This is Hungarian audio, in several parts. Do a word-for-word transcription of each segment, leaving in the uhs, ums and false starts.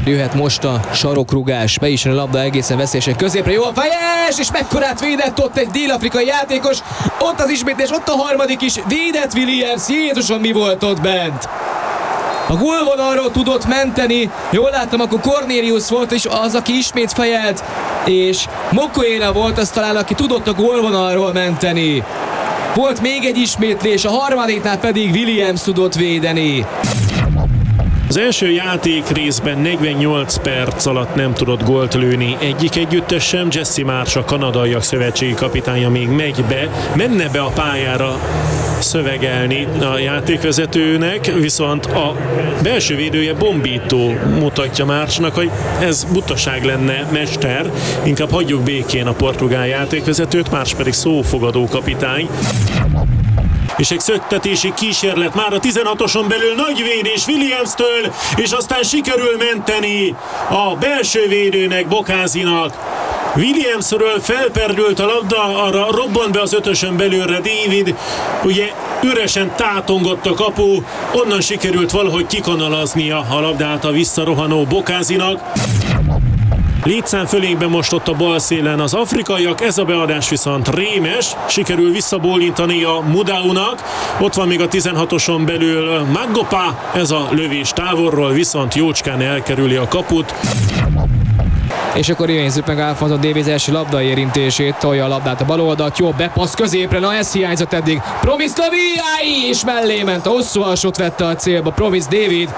Jöhet most a sarokrugás, be is jön a labda egészen veszélyesen középre, jó a fejes, és mekkorát védett ott egy dél-afrikai játékos, ott az ismétlés, ott a harmadik is, védett Williams, Jézusom, mi volt ott bent? A gólvonalról tudott menteni, jól láttam, akkor Cornelius volt, és az, aki ismét fejelt, és Mokoena volt az talán, aki tudott a gólvonalról menteni. Volt még egy ismétlés, a harmadiknál pedig Williams tudott védeni. Az első játék részben negyvennyolc perc alatt nem tudott gólt lőni egyik együttes sem. Jesse Marsh, a kanadaiak szövetségi kapitánya még megy be, menne be a pályára szövegelni a játékvezetőnek, viszont a belső védője bombító mutatja Marshnak, hogy ez butaság lenne, mester, inkább hagyjuk békén a portugál játékvezetőt, Marsh pedig szófogadó kapitány. És egy szöktetési kísérlet már a tizenhatoson belül, nagy védés Williams-től, és aztán sikerül menteni a belső védőnek, Bokázinak. Williamsről felperdült a labda, arra robbant be az ötösön belülre David, ugye üresen tátongott a kapu, onnan sikerült valahogy kikanalaznia a labdát a visszarohanó Bokázinak. Létszám fölénkben most ott a bal szélen az afrikaiak, ez a beadás viszont rémes, sikerül visszabólintani a Mudaunak, ott van még a tizenhatoson belül Magopa, ez a lövés távolról, viszont jócskán elkerüli a kaput. És akkor nézzük meg Alfonso Davies első labdaérintését, tolja a labdát a bal oldalt, jó bepassz középre, na ez hiányzott eddig. Promis Laviai, és mellé ment, a hosszú alsót vette a célba Promis David.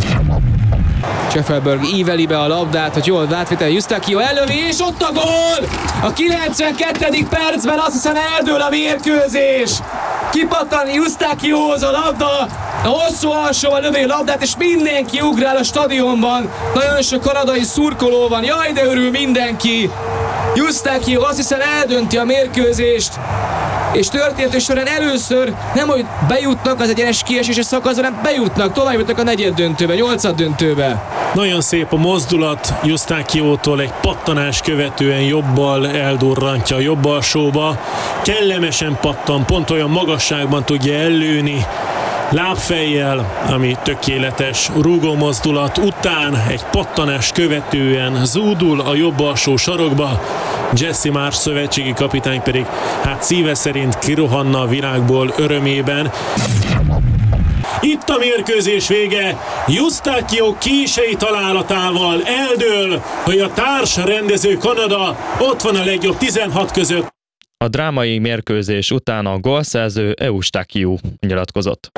Scheffelberg íveli be a labdát, hogy jól átvitel Eustáquio ellövi, és ott a gól! A kilencvenkettedik percben azt hiszem eldől a mérkőzés! Kipattan Eustáquiohoz a labda, a hosszú alsóval lövi a labdát, és mindenki ugrál a stadionban. Nagyon sok kanadai szurkoló van, jaj de örül mindenki! Eustáquio azt hiszem eldönti a mérkőzést, és történetük során először nem, hogy bejutnak az egyenes kieséses szakaszra, hanem bejutnak, tovább jutnak a negyed döntőbe, nyolcad döntőbe. Nagyon szép a mozdulat Eustáquiótól, egy pattanás követően jobbal eldurrantja a jobb alsóba, kellemesen pattan, pont olyan magasságban tudja ellőni, lábfejjel, ami tökéletes rúgó mozdulat után egy pattanás követően zúdul a jobb alsó sarokba. Jesse Marsh szövetségi kapitány pedig hát szíve szerint kirohanna a világból örömében. Itt a mérkőzés vége, Eustáquio kései találatával eldől, hogy a társ rendező Kanada ott van a legjobb tizenhat között. A drámai mérkőzés után a gólszerző Eustáquio nyilatkozott.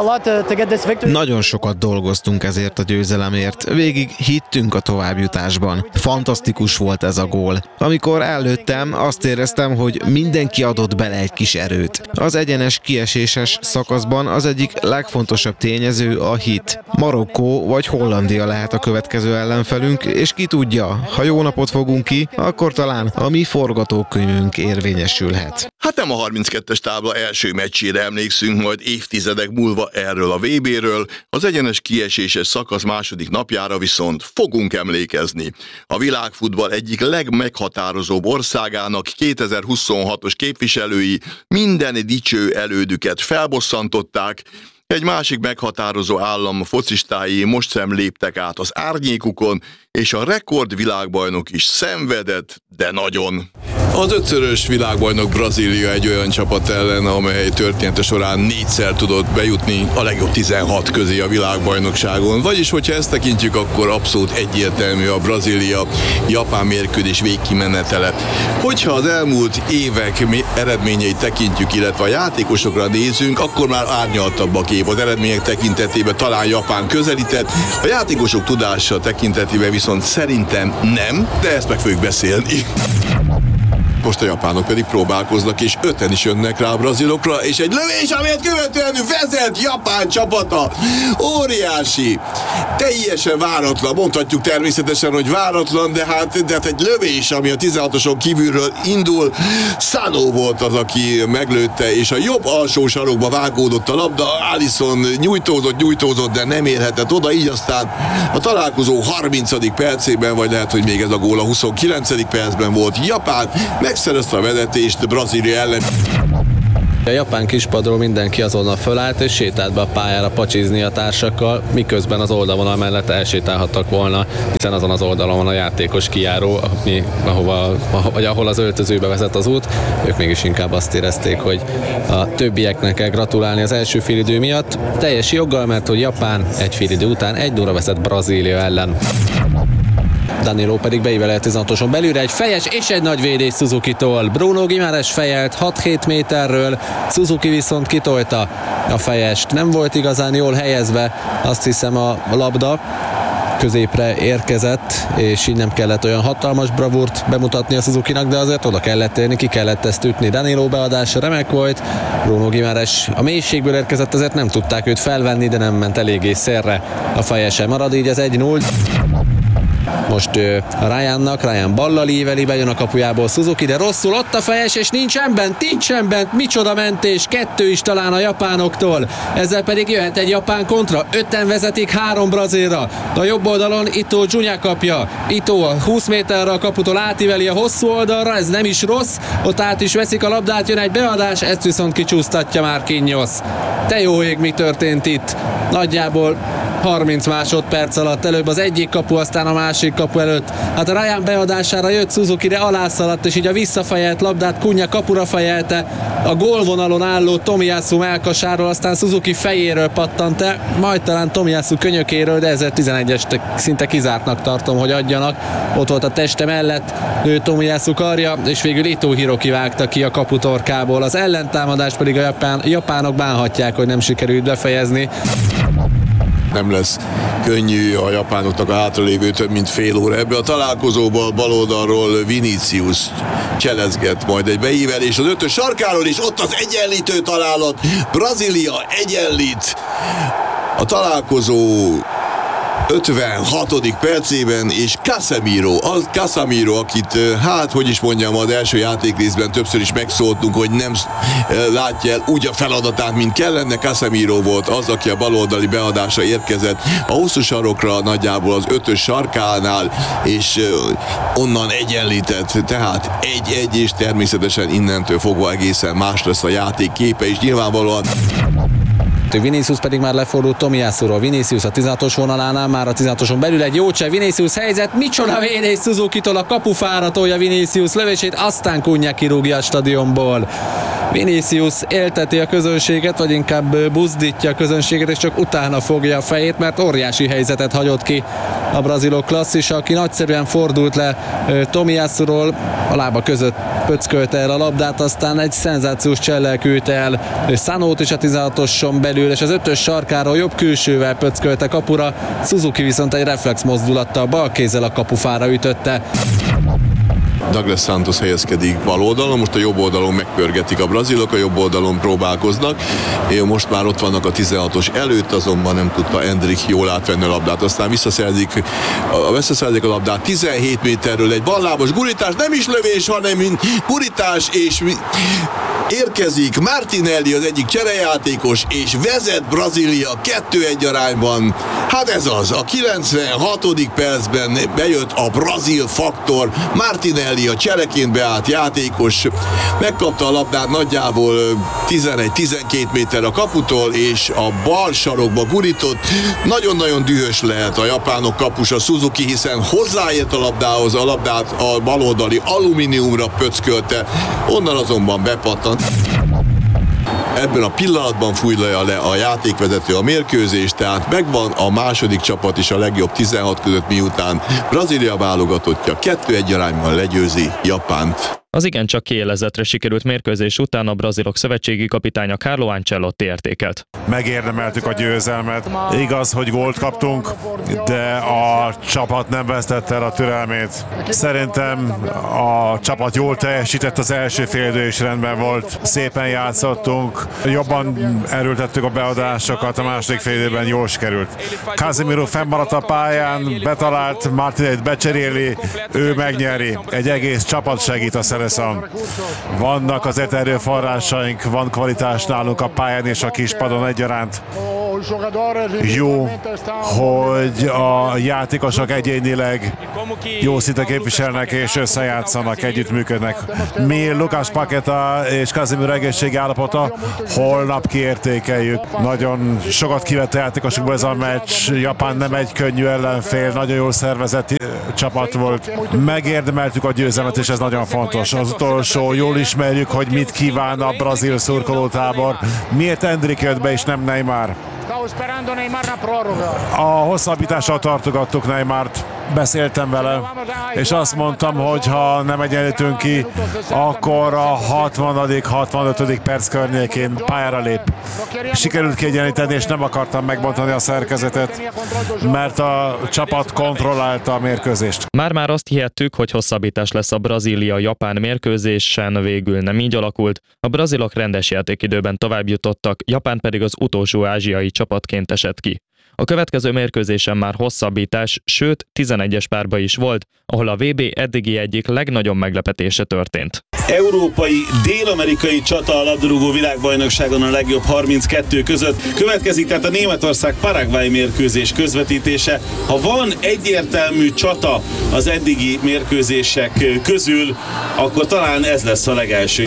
Nagyon sokat dolgoztunk ezért a győzelemért, végig hittünk a továbbjutásban. Fantasztikus volt ez a gól. Amikor előttem, azt éreztem, hogy mindenki adott bele egy kis erőt. Az egyenes kieséses szakaszban az egyik legfontosabb tényező a hit. Marokkó vagy Hollandia lehet a következő ellenfelünk, és ki tudja, ha jó napot fogunk ki, akkor talán a mi forgatókönyvünk érvényes. Hát nem a harminckettes tábla első meccsére emlékszünk majd évtizedek múlva erről a vé béről, az egyenes kieséses szakasz második napjára viszont fogunk emlékezni. A világfutball egyik legmeghatározóbb országának kétezer-huszonhatos képviselői minden dicső elődüket felbosszantották, egy másik meghatározó állam focistái most sem léptek át az árnyékukon, és a rekordvilágbajnok is szenvedett, de nagyon. Az ötszörös világbajnok Brazília egy olyan csapat ellen, amely története során négyszer tudott bejutni a legjobb tizenhat közé a világbajnokságon. Vagyis, hogyha ezt tekintjük, akkor abszolút egyértelmű a Brazília-Japán mérkőzés végkimenetele. Hogyha az elmúlt évek eredményeit tekintjük, illetve a játékosokra nézünk, akkor már árnyaltabb a kép. Az eredmények tekintetében talán Japán közelített, a játékosok tudása tekintetében viszont szerintem nem, de ezt meg fogjuk beszélni. Most a japánok pedig próbálkoznak, és öten is jönnek rá a brazilokra, és egy lövés, amelyet követően vezet Japán csapata. Óriási, teljesen váratlan, mondhatjuk természetesen, hogy váratlan, de hát, de hát egy lövés, ami a tizenhatoson kívülről indul. Sano volt az, aki meglőtte, és a jobb alsó sarokba vágódott a labda. Alisson nyújtózott, nyújtózott, de nem érhetett oda, így aztán a találkozó harmincadik percében, vagy lehet, hogy még ez a gól a huszonkilencedik percben volt, Japán megszerezte a vezetést Brazília ellen. A japán kispadról mindenki azonnal fölállt és sétált be a pályára pacsizni a társakkal, miközben az oldalvonal mellett elsétálhattak volna, hiszen azon az oldalon van a játékos kijáró, ami, ahova, vagy ahol az öltözőbe vezet az út. Ők mégis inkább azt érezték, hogy a többieknek kell gratulálni az első félidő miatt. Teljes joggal, mert hogy Japán egy félidő után egy nulla vezet Brazília ellen. Danilo pedig beívelelt tizenhatoson belülre egy fejes és egy nagy védés Suzuki-tól. Bruno Guimaraes fejelt hat-hét méterről, Suzuki viszont kitolta a fejest. Nem volt igazán jól helyezve, azt hiszem a labda középre érkezett, és így nem kellett olyan hatalmas bravúrt bemutatni a Suzukinak, de azért oda kellett érni, ki kellett ezt ütni. Danilo beadása remek volt, Bruno Guimaraes a mélységből érkezett, ezért nem tudták őt felvenni, de nem ment eléggé szélre a fejese. Marad így az egy null. Most a Ryannak, Ryan ballal íveli, bejön a kapujából Suzuki, de rosszul ott a fejes, és nincsen bent, nincsen bent, micsoda mentés, kettő is talán a japánoktól. Ezzel pedig jöhet egy japán kontra, ötten vezetik három brazilra. A jobb oldalon Ito Junya kapja, Ito a húsz méterre a kaputól átíveli a hosszú oldalra, ez nem is rossz, ott át is veszik a labdát, jön egy beadás, ezt viszont kicsúsztatja Marquinhos. Te jó ég, mi történt itt? Nagyjából harminc másodperc alatt, előbb az egyik kapu, aztán a másik kapu előtt. Hát a Ryan beadására jött Suzuki, de alászaladt, és így a visszafejelt labdát Cunha kapura fejelte. A gólvonalon álló Tomiyasu mellkasáról, aztán Suzuki fejéről pattant el, majd talán Tomiyasu könyökéről, de ezzel tizenegyest szinte kizártnak tartom, hogy adjanak. Ott volt a teste mellett ő Tomiyasu karja, és végül Ito Hiroki vágta ki a kaputorkából. Az ellentámadást pedig a japán, japánok bánhatják, hogy nem sikerült befejezni. Nem lesz könnyű a japánoknak a hátralévő több mint fél óra. Ebbe a találkozóban baloldalról Vinicius cselezget majd egy beívelés az ötös sarkáról, és ott az egyenlítő találat. Brazília egyenlít. A találkozó ötvenhatodik percében, és Casemiro, az Casemiro, akit, hát, hogy is mondjam, az első játékrészben többször is megszóltunk, hogy nem látja el úgy a feladatát, mint kellene. Casemiro volt az, aki a baloldali beadásra érkezett a hosszú sarokra, nagyjából az ötös sarkánál, és onnan egyenlített, tehát egy-egy, és természetesen innentől fogva egészen más lesz a játék képe, és nyilvánvalóan Vinicius pedig már lefordult Tomiyasuról. Vinicius a tizenhatos vonalánál, már a tizenhatoson belül egy jó cseh, Vinicius helyzet, micsoda védés Suzuki-tól, a kapufára tolja Vinicius lövését, aztán Cunha kirúgja a stadionból. Vinicius élteti a közönséget, vagy inkább buzdítja a közönséget, és csak utána fogja a fejét, mert óriási helyzetet hagyott ki a brazilok klasszisa, aki nagyszerűen fordult le Tomiyasuról, a lába között pöckölte el a labdát, aztán egy szenzációs csellel küldte el Sanót is a tizenhatoson belül, és az ötös sarkáról jobb külsővel pöckölte kapura, Suzuki viszont egy reflex mozdulattal bal kézzel a kapufára ütötte. Douglas Santos helyezkedik bal oldalon, most a jobb oldalon megpörgetik a brazilok, a jobb oldalon próbálkoznak. Most már ott vannak a tizenhatos előtt, azonban nem tudta Endrick jól átvenni a labdát. Aztán visszaszerzik a, visszaszerzik a labdát tizenhét méterről, egy ballábos gurítás, nem is lövés, hanem gurítás, és érkezik Martinelli, az egyik cserejátékos, és vezet Brazília kettő egy arányban. Hát ez az, a kilencvenhatodik percben bejött a brazil faktor, Martinelli a csereként beállt játékos, megkapta a labdát nagyjából tizenegy-tizenkét méter a kaputól, és a bal sarokba gurított. Nagyon-nagyon dühös lehet a japánok kapusa Suzuki, hiszen hozzáért a labdához, a labdát a baloldali alumíniumra pöckölte, onnan azonban bepattant. Ebben a pillanatban fújja le a játékvezető a mérkőzést, tehát megvan a második csapat is a legjobb tizenhat között, miután Brazília válogatottja kettő egy arányban legyőzi Japánt. Az igencsak kiélezetre sikerült mérkőzés után a brazilok szövetségi kapitánya Carlo Ancelotti értékelt. Megérdemeltük a győzelmet. Igaz, hogy gólt kaptunk, de a csapat nem vesztette el a türelmét. Szerintem a csapat jól teljesített, az első félidő is rendben volt. Szépen játszottunk, jobban erőltettük a beadásokat, a második félidőben jól sikerült. Casemiro fennmaradt a pályán, betalált, Martinellit becseréli, ő megnyeri. Egy egész csapat segít a Szereszon. Vannak azért erőforrásaink, van kvalitás nálunk a pályán és a kispadon egyaránt. jó, hogy a játékosok egyénileg jó szinten képviselnek és összejátszanak, együttműködnek. Mi Lukas Paketa és Kazimir egészségi állapota holnap kiértékeljük. Nagyon sokat kivett a játékosokból ez a meccs. Japán nem egy könnyű ellenfél, nagyon jól szervezett csapat volt. Megérdemeltük a győzelmet, és ez nagyon fontos. Az utolsó, jól ismerjük, hogy mit kíván a brazil szurkolótábor. Miért Endrick jött be, és nem Neymar? A hosszabbítással tartogattuk Neymart, beszéltem vele, és azt mondtam, hogy ha nem egyenlítünk ki, akkor a hatvanadik hatvanötödik perc környékén pályára lép. Sikerült kiegyenlíteni, és nem akartam megbontani a szerkezetet, mert a csapat kontrollálta a mérkőzést. Már-már azt hihettük, hogy hosszabbítás lesz a Brazília-Japán mérkőzésen, végül nem így alakult. A brazilok rendes játékidőben tovább jutottak, Japán pedig az utolsó ázsiai csapatként esett ki. A következő mérkőzésen már hosszabbítás, sőt tizenegyes párba is volt, ahol a vé bé eddigi egyik legnagyobb meglepetése történt. Európai, dél-amerikai csata a labdarúgó világbajnokságon a legjobb harminckettő között. Következik tehát a Németország-Paraguay mérkőzés közvetítése. Ha van egyértelmű csata az eddigi mérkőzések közül, akkor talán ez lesz a legelső.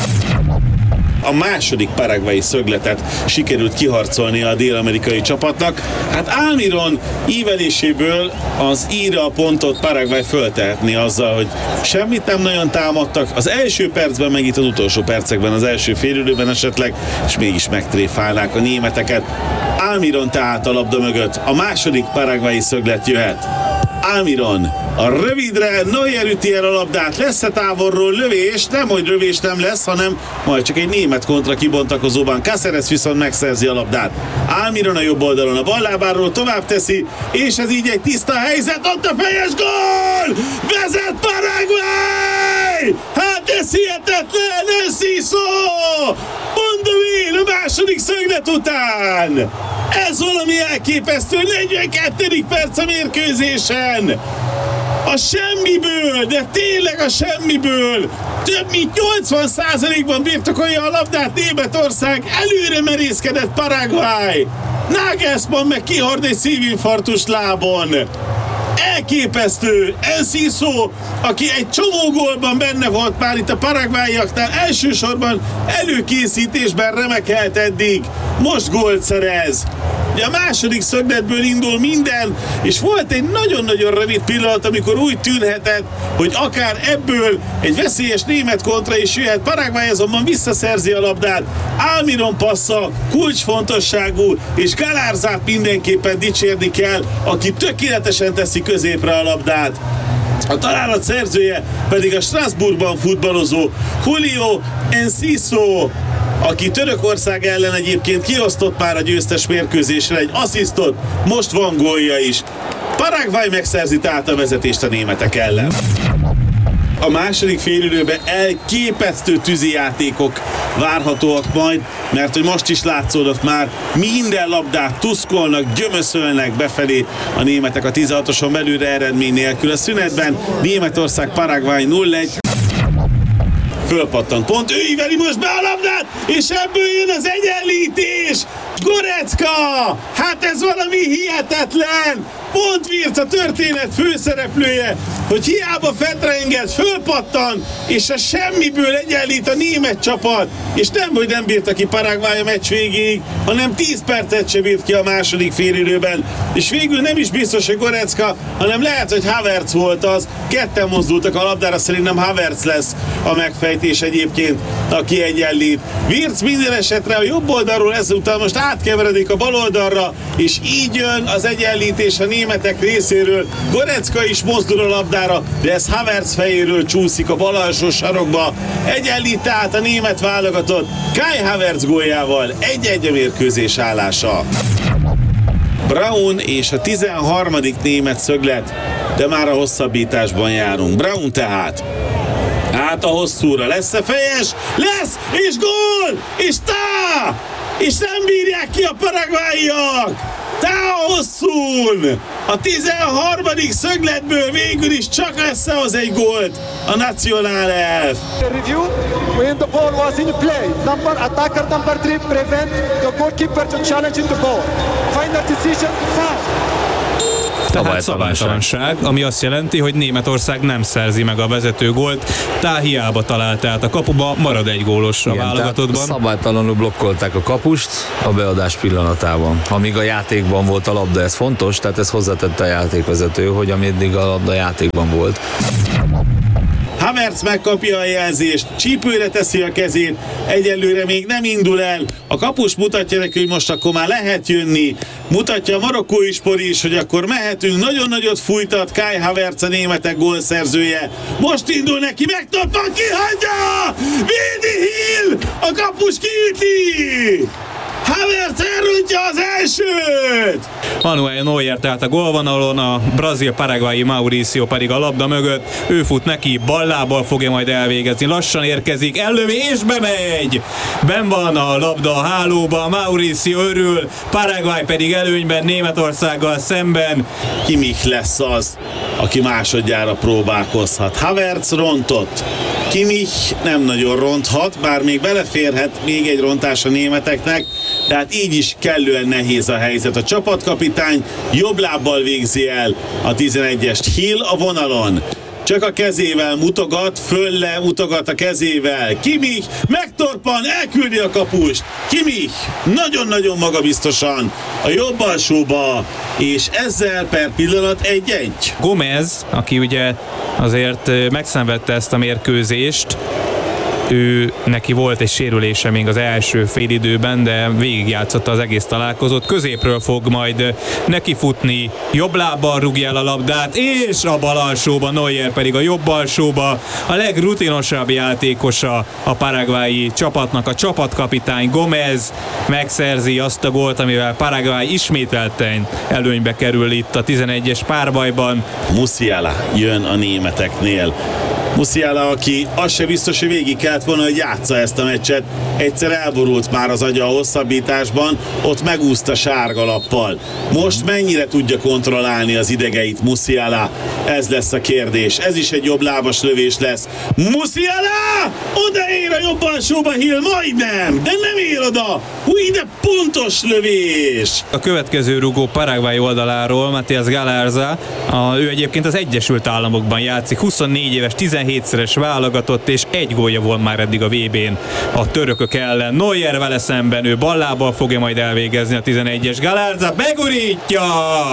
A második paraguayi szögletet sikerült kiharcolnia a dél-amerikai csapatnak. Hát Almiron íveléséből az íra a pontot Paraguay föltehetné azzal, hogy semmit nem nagyon támadtak. Az első percben, meg itt az utolsó percekben, az első félidőben esetleg, és mégis megtréfálnák a németeket. Almiron tehát a labda mögött. A második paraguayi szöglet jöhet. Almiron a rövidre, Neuer üti el a labdát, lesz-e távolról lövés? Nem, hogy lövés nem lesz, hanem majd csak egy német kontra kibontakozóban. Cáceres viszont megszerzi a labdát. Almiron a jobb oldalon a ballábáról tovább teszi, és ez így egy tiszta helyzet, ott a fejes gól! Vezet Paraguay! Hát ez hihetetlen, ez Enciso! Mondom én, a második szöglet után! Ez valami elképesztő, negyvenkettedik perc a mérkőzésen! A semmiből, de tényleg a semmiből több mint nyolcvan százalékban birtokolja a labdát Németország, előre merészkedett Paraguay. Nagelsmann meg kihord egy szívinfarktus lábon. Elképesztő! Enciso, aki egy csomó gólban benne volt már itt a paraguayiaknál, elsősorban előkészítésben remekelt eddig, most gólt szerez. Ugye a második szögletből indul minden, és volt egy nagyon-nagyon rövid pillanat, amikor úgy tűnhetett, hogy akár ebből egy veszélyes német kontra is jöhet. Paraguay azonban visszaszerzi a labdát. Almiron passza kulcsfontosságú, és Galárzát mindenképpen dicsérni kell, aki tökéletesen teszi középre a labdát. A találat szerzője pedig a Strasbourgban futballozó Julio Enciso, aki Törökország ellen egyébként kiosztott már a győztes mérkőzésre egy asszisztot, most van gólja is. Paraguay megszerzi tehát a vezetést a németek ellen. A második félidőben elképesztő tűzijátékok várhatóak majd, mert hogy most is látszódott már, minden labdát tuszkolnak, gyömöszölnek befelé a németek a tizenhatoson belülre eredmény nélkül. A szünetben Németország Paraguay nulla egy. Fölpattant pont, ő íveli most be a labdát, és ebből jön az egyenlítés! Goretzka! Hát ez valami hihetetlen! Pontvirt a történet főszereplője, hogy hiába fetrenged, fölpattan, és a semmiből egyenlít a német csapat, és nem, hogy nem bírta ki Paraguay a meccs végéig, hanem tíz percet se bírt ki a második félidőben, és végül nem is biztos, hogy Goretzka, hanem lehet, hogy Havertz volt az, ketten mozdultak a labdára, szerintem Havertz lesz a megfejtés egyébként, aki egyenlít. Wirtz minden esetre a jobb oldalról ezúttal most átkeveredik a bal oldalra, és így jön az egyenlítés a németek részéről. Goretzka is mozdul a labdára, de ez Havertz fejéről csúszik a bal alsó sarokba. Egyenlít tehát a német válogatott Kai Havertz góljával egy-egy a mérkőzés állása. Braun és a tizenharmadik német szöglet, de már a hosszabbításban járunk. Braun tehát át a hosszúra, lesz-e fejes? Lesz! És gól! És tá! És nem bírják ki a paraguayiak! Tá a hosszún! A tizenharmadik szögletből végül is csak összehoz egy gólt a Nacional elf. Review when the ball was in play. Number attacker number three prevent the goalkeeper to challenge the ball. Final decision foul. Tehát szabálytalanság, ami azt jelenti, hogy Németország nem szerzi meg a vezető gólt, tehát hiába talált át a kapuba, marad egy gólos a válogatottban. Szabálytalanul blokkolták a kapust a beadás pillanatában. Amíg a játékban volt a labda, ez fontos, tehát ez hozzátette a játékvezető, hogy ameddig a labda játékban volt. Havertz megkapja a jelzést, csípőre teszi a kezét, egyelőre még nem indul el. A kapus mutatja neki, hogy most akkor már lehet jönni. Mutatja a marokkói spor is, hogy akkor mehetünk. Nagyon nagyot fújtat Kai Havertz, a németek gólszerzője. Most indul neki, megtoppan, kihagyja! Védi Hill! A kapus kiüti! Havertz elrontja az elsőt! Manuel Neuer tehát a gólvonalon, a brazil-paraguayi Mauricio pedig a labda mögött. Ő fut neki, ballábbal fogja majd elvégezni. Lassan érkezik, ellövi és bemegy! Ben van a labda a hálóba, Mauricio örül, Paraguay pedig előnyben Németországgal szemben. Kimmich lesz az, aki másodjára próbálkozhat. Havertz rontott. Kimmich nem nagyon ronthat, bár még beleférhet még egy rontás a németeknek, tehát így is kellően nehéz a helyzet. A csapatkapitány jobb lábbal végzi el a tizenegyest. Hill a vonalon. Csak a kezével mutogat, fölle mutogat a kezével. Kimmich megtorpan, elküldi a kapust. Kimmich nagyon-nagyon magabiztosan a jobb alsóba, és ezzel per pillanat egy-egy. Gomez, aki ugye azért megszenvedte ezt a mérkőzést, ő neki volt egy sérülése még az első félidőben, de végigjátszotta az egész találkozót. Középről fog majd nekifutni, jobb lábbal rúgja el a labdát, és a bal alsóba, Neuer pedig a jobb alsóba. A legrutinosabb játékosa a paraguayi csapatnak, a csapatkapitány Gomez megszerzi azt a gólt, amivel Paraguay ismételten előnybe kerül itt a tizenegyes párbajban. Musiala jön a németeknél. Musiala, aki az se biztos, hogy végig kellett volna, hogy játsza ezt a meccset. Egyszer elborult már az agya a hosszabbításban, ott megúszta sárga lappal. Most mennyire tudja kontrollálni az idegeit Musiala? Ez lesz a kérdés. Ez is egy jobb lábas lövés lesz. Musiala! Odaér a jobb alsóba Hill, majdnem, de nem ér oda. Hú, ide pontos lövés! A következő rugó Paraguay oldaláról, Matías Galarza, a, ő egyébként az Egyesült Államokban játszik, huszonnégy éves, tizenhétszeres válogatott, és egy gólja volt már eddig a vé bén a törökök ellen. Neuer vele szemben, ő ballábbal fogja majd elvégezni a tizenegyes. Galarza begurítja!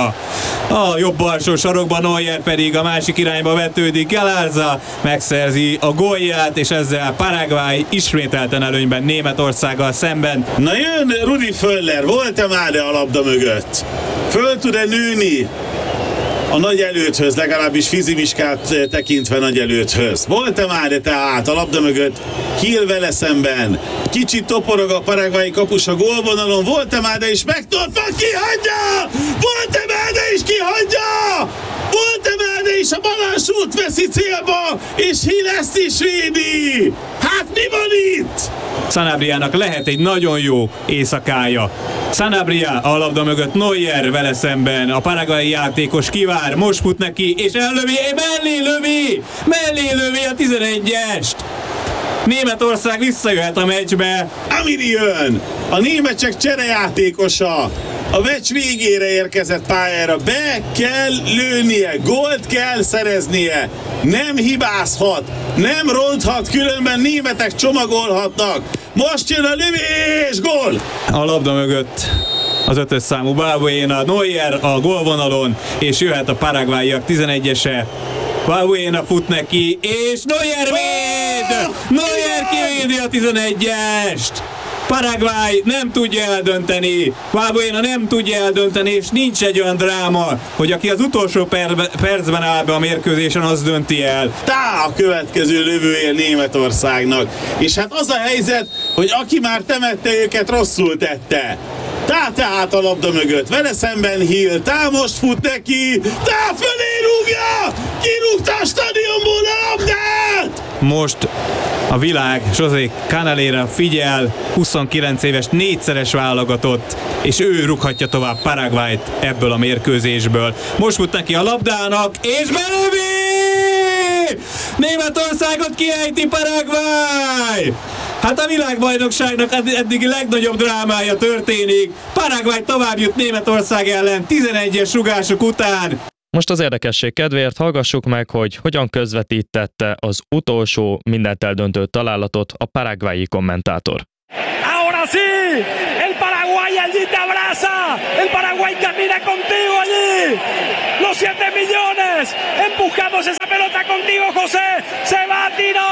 A jobb alsó sarokban, Neuer pedig a másik irányba vetődik. Galarza megszerzi a gólját, és ezzel Paraguay ismételten előnyben Németországgal szemben. Na jön Rudi Völler, volt-e már a labda mögött? Föl tud-e nőni a nagy előthöz, legalábbis fizimiskát tekintve nagy előthöz? Volt-e már tehát a labda mögött Hill vele szemben? Kicsit toporog a paraguayi kapus a gólvonalon, volt-e már, de is megtorpan, kihagyja! Volt-e már, de is kihagyja! Volt-e már, de is a balansút veszi célba, és Hill ezt is védi! Hát mi van itt? Sanabriának lehet egy nagyon jó éjszakája. Sanabria a labda mögött, Neuer vele szemben, a paraguayi játékos kivár, most fut neki, és ellövi, mellé lövi, mellé lövi a tizenegyest. Németország visszajöhet a meccsbe. Amiri jön, a németek cserejátékosa. A meccs végére érkezett pályára, be kell lőnie, gólt kell szereznie, nem hibázhat, nem ronthat, különben németek csomagolhatnak. Most jön a lövés, gól! A labda mögött az ötös számú Balbuena, Neuer a gólvonalon, és jöhet a paraguayiak tizenegyese. Balbuena fut neki, és Neuer véd! Neuer kivédi a tizenegyest! Paraguay nem tudja eldönteni, Balbuena nem tudja eldönteni, és nincs egy olyan dráma, hogy aki az utolsó per- percben áll be a mérkőzésen, az dönti el. Tá a következő lövője Németországnak. És hát az a helyzet, hogy aki már temette őket, rosszul tette. Tá tehát a labda mögött, vele szemben Hill, tá most fut neki, tá fölé rúgja! Kirúgta a stadionból a labdát! Most a világ José Canalera figyel, huszonkilenc éves, négyszeres válogatott, és ő rúghatja tovább Paraguayt ebből a mérkőzésből. Most fut neki a labdának, és belövi! Németországot kiejti Paraguay! Hát a világbajnokságnak eddigi legnagyobb drámája történik. Paraguay tovább jut Németország ellen tizenegyes rugások után. Most az érdekesség kedvéért hallgassuk meg, hogy hogyan közvetítette az utolsó mindent eldöntő találatot a paraguayi kommentátor. Ahora sí, el Paraguay allí te abraza, el Paraguay camina contigo allí, los siete millones empujados esa pelota contigo, José, se va a tiro.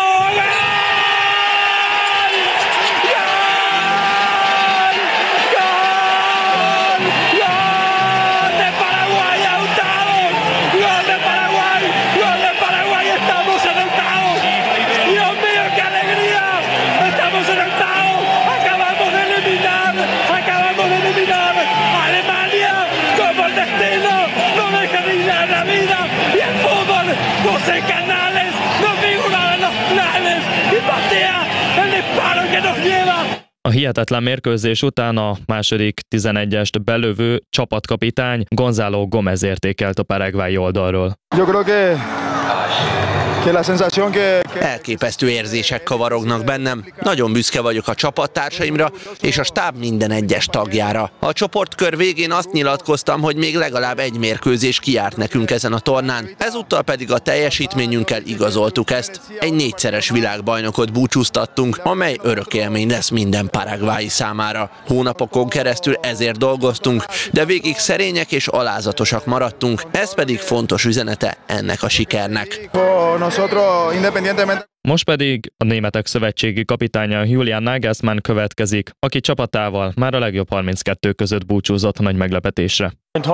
José Canales no figura en los planes y patea el disparo que nos lleva. A hihetetlen mérkőzés után a második tizenegyest belövő csapatkapitány Gonzalo Gómez értékelt a paraguayi oldalról. Yo creo que que la sensación que Elképesztő érzések kavarognak bennem. Nagyon büszke vagyok a csapattársaimra és a stáb minden egyes tagjára. A csoportkör végén azt nyilatkoztam, hogy még legalább egy mérkőzés kijárt nekünk ezen a tornán. Ezúttal pedig a teljesítményünkkel igazoltuk ezt. Egy négyszeres világbajnokot búcsúztattunk, amely örök élmény lesz minden paraguayi számára. Hónapokon keresztül ezért dolgoztunk, de végig szerények és alázatosak maradtunk. Ez pedig fontos üzenete ennek a sikernek. Most pedig a németek szövetségi kapitánya Julian Nagelsmann következik, aki csapatával már a legjobb harminckettő között búcsúzott nagy meglepetésre.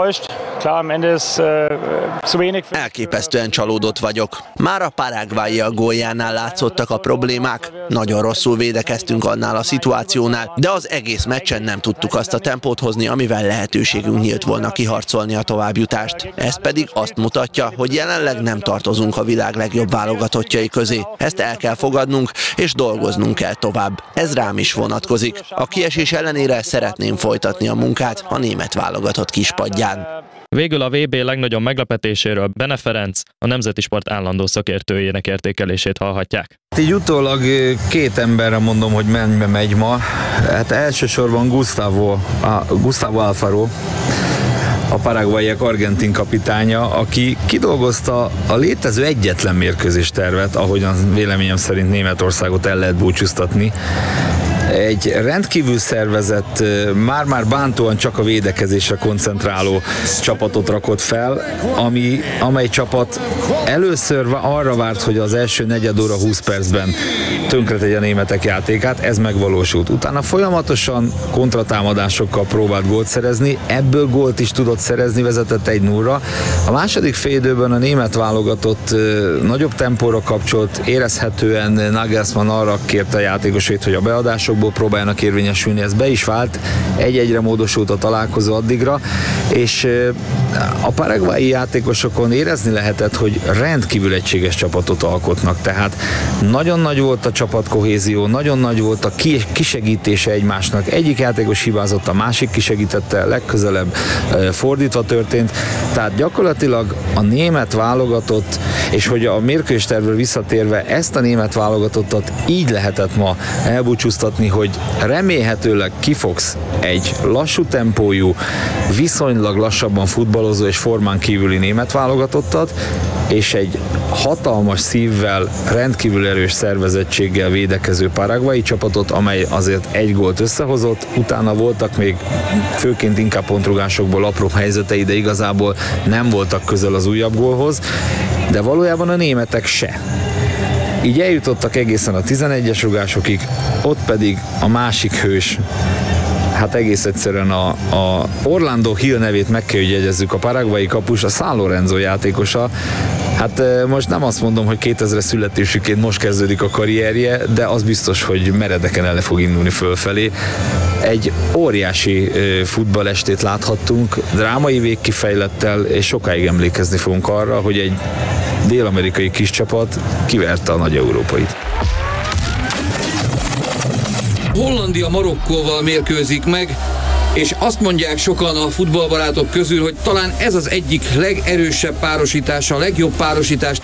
Elképesztően csalódott vagyok. Már a paraguayiak góljánál látszottak a problémák. Nagyon rosszul védekeztünk annál a szituációnál, de az egész meccsen nem tudtuk azt a tempót hozni, amivel lehetőségünk nyílt volna kiharcolni a továbbjutást. Ez pedig azt mutatja, hogy jelenleg nem tartozunk a világ legjobb válogatottjai közé. Ezt el kell fogadnunk, és dolgoznunk kell tovább. Ez rám is vonatkozik. A kiesés ellenére szeretném folytatni a munkát a német válogatott kispadján. Végül a vé bé legnagyobb meglepetéséről Bene Ferenc, a Nemzeti Sport állandó szakértőjének értékelését hallhatják. Így utólag két emberre mondom, hogy mennybe megy ma. Hát elsősorban Gustavo, a Gustavo Alfaro, a paraguayiak argentin kapitánya, aki kidolgozta a létező egyetlen mérkőzés tervet, ahogyan véleményem szerint Németországot el lehet búcsúztatni. Egy rendkívül szervezett, már-már bántóan csak a védekezésre koncentráló csapatot rakott fel, ami, amely csapat először arra várt, hogy az első negyed óra húsz percben tönkretegye a németek játékát, ez megvalósult. Utána folyamatosan kontratámadásokkal próbált gólt szerezni, ebből gólt is tudott szerezni, vezetett egy nullra. A második félidőben a német válogatott nagyobb tempóra kapcsolt, érezhetően Nagelsmann arra kérte a játékosait, hogy a beadásokból próbáljanak érvényesülni, ez be is vált, egy-egyre módosult a találkozó addigra, és a paraguayi játékosokon érezni lehetett, hogy rendkívül egységes csapatot alkotnak, tehát nagyon nagy volt a csapatkohézió, nagyon nagy volt a kisegítése egymásnak, egyik játékos hibázott, a másik kisegítette, legközelebb fordítva történt, tehát gyakorlatilag a német válogatott, és hogy a mérkőzéstervről visszatérve ezt a német válogatottat így lehetett ma elbúcsúztatni, hogy remélhetőleg kifogsz egy lassú tempójú, viszonylag lassabban futballozó és formán kívüli német válogatottat, és egy hatalmas szívvel, rendkívül erős szervezettséggel védekező paraguayi csapatot, amely azért egy gólt összehozott, utána voltak még főként inkább pontrugásokból apró helyzetei, de igazából nem voltak közel az újabb gólhoz, de valójában a németek se. Így eljutottak egészen a tizenegyes rugásokig, ott pedig a másik hős, hát egész egyszerűen a, a Orlando Hill nevét meg kell, hogy jegyezzük, a paraguayi kapus, a San Lorenzo játékosa. Hát most nem azt mondom, hogy kétezres születésüként most kezdődik a karrierje, de az biztos, hogy meredeken el fog indulni fölfelé. Egy óriási futballestét láthattunk, drámai végkifejlettel, és sokáig emlékezni fogunk arra, hogy egy dél-amerikai kis csapat kiverte a nagy európait. Hollandia Marokkóval mérkőzik meg, és azt mondják sokan a futballbarátok közül, hogy talán ez az egyik legerősebb párosítása, a legjobb párosítás.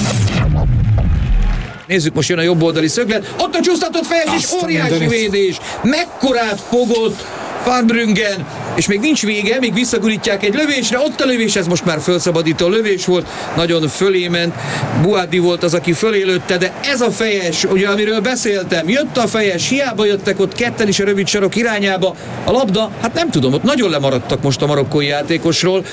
Nézzük, most jön a jobb oldali szöglet, ott a csúsztatott fejes és óriási védés, mekkorát fogott Van Bruggen, és még nincs vége, még visszagurítják egy lövésre, ott a lövés, ez most már felszabadító lövés volt, nagyon fölé ment, Buadi volt az, aki fölé lőtte, de ez a fejes, ugye amiről beszéltem, jött a fejes, hiába jöttek ott ketten is a rövid sarok irányába, a labda, hát nem tudom, ott nagyon lemaradtak most a marokkói játékosról.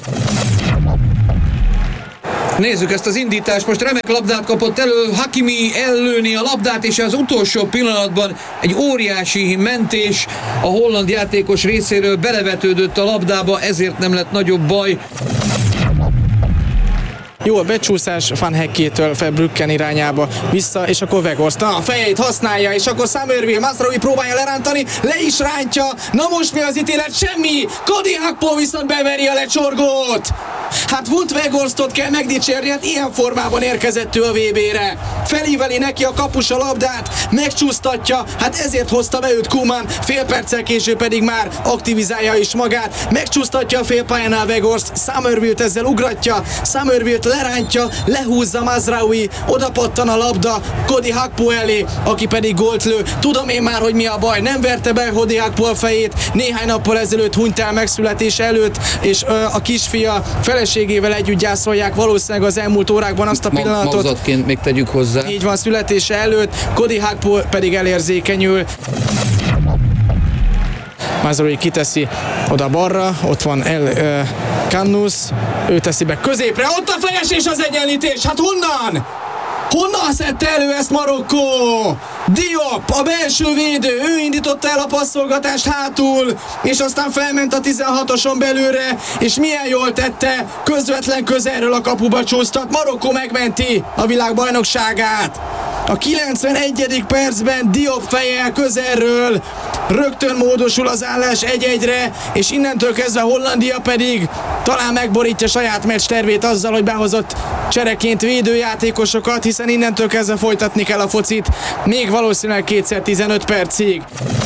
Nézzük ezt az indítást, most remek labdát kapott elő, Hakimi ellőni a labdát, és az utolsó pillanatban egy óriási mentés a holland játékos részéről belevetődött a labdába, ezért nem lett nagyobb baj. Jó a becsúszás Van Heckétől Verbruggen irányába vissza, és akkor Weghorst a fejét használja, és akkor Summerville, Mazraoui próbálja lerántani, le is rántja, na most mi az ítélet? Semmi! Cody Gakpo viszont beveri a lecsorgót! Hát Wout Weghorstot kell megdicsérni, hát ilyen formában érkezett ő a vé bé-re. Felíveli neki a kapus a labdát, megcsúsztatja, hát ezért hozta be őt Koeman, fél perccel később pedig már aktivizálja is magát, megcsúsztatja a félpályánál Weghorst, Summerville-t ezzel ugratja, Summerville-t lerántja, lehúzza Mazraoui, oda pattan a labda Cody Gakpo elé, aki pedig gólt lő. Tudom én már, hogy mi a baj, nem verte be Cody Gakpo a fejét, néhány nappal ezelőtt hunyt el megszületése előtt, és ö, a kisfia feleségével együtt gyászolják valószínűleg az elmúlt órákban azt a pillanatot. Magzatként még tegyük hozzá. Így van, születése előtt, Cody Gakpo pedig elérzékenyül. Mazraoui kiteszi oda balra, ott van El uh, Kannus, ő teszi be középre, ott a fejes és az egyenlítés, hát honnan? Honnan szedte elő ezt Marokkó? Diop, a belső védő, ő indította el a passzolgatást hátul, és aztán felment a tizenhatoson belőle, és milyen jól tette, közvetlen közelről a kapuba csúsztat, Marokkó megmenti a világbajnokságát. A kilencvenegyedik percben Diop fejjel közelről rögtön módosul az állás egy-egyre, és innentől kezdve Hollandia pedig talán megborítja saját meccs tervét azzal, hogy behozott csereként védőjátékosokat, hiszen innentől kezdve folytatni kell a focit, még valószínűleg kétszer tizenöt percig.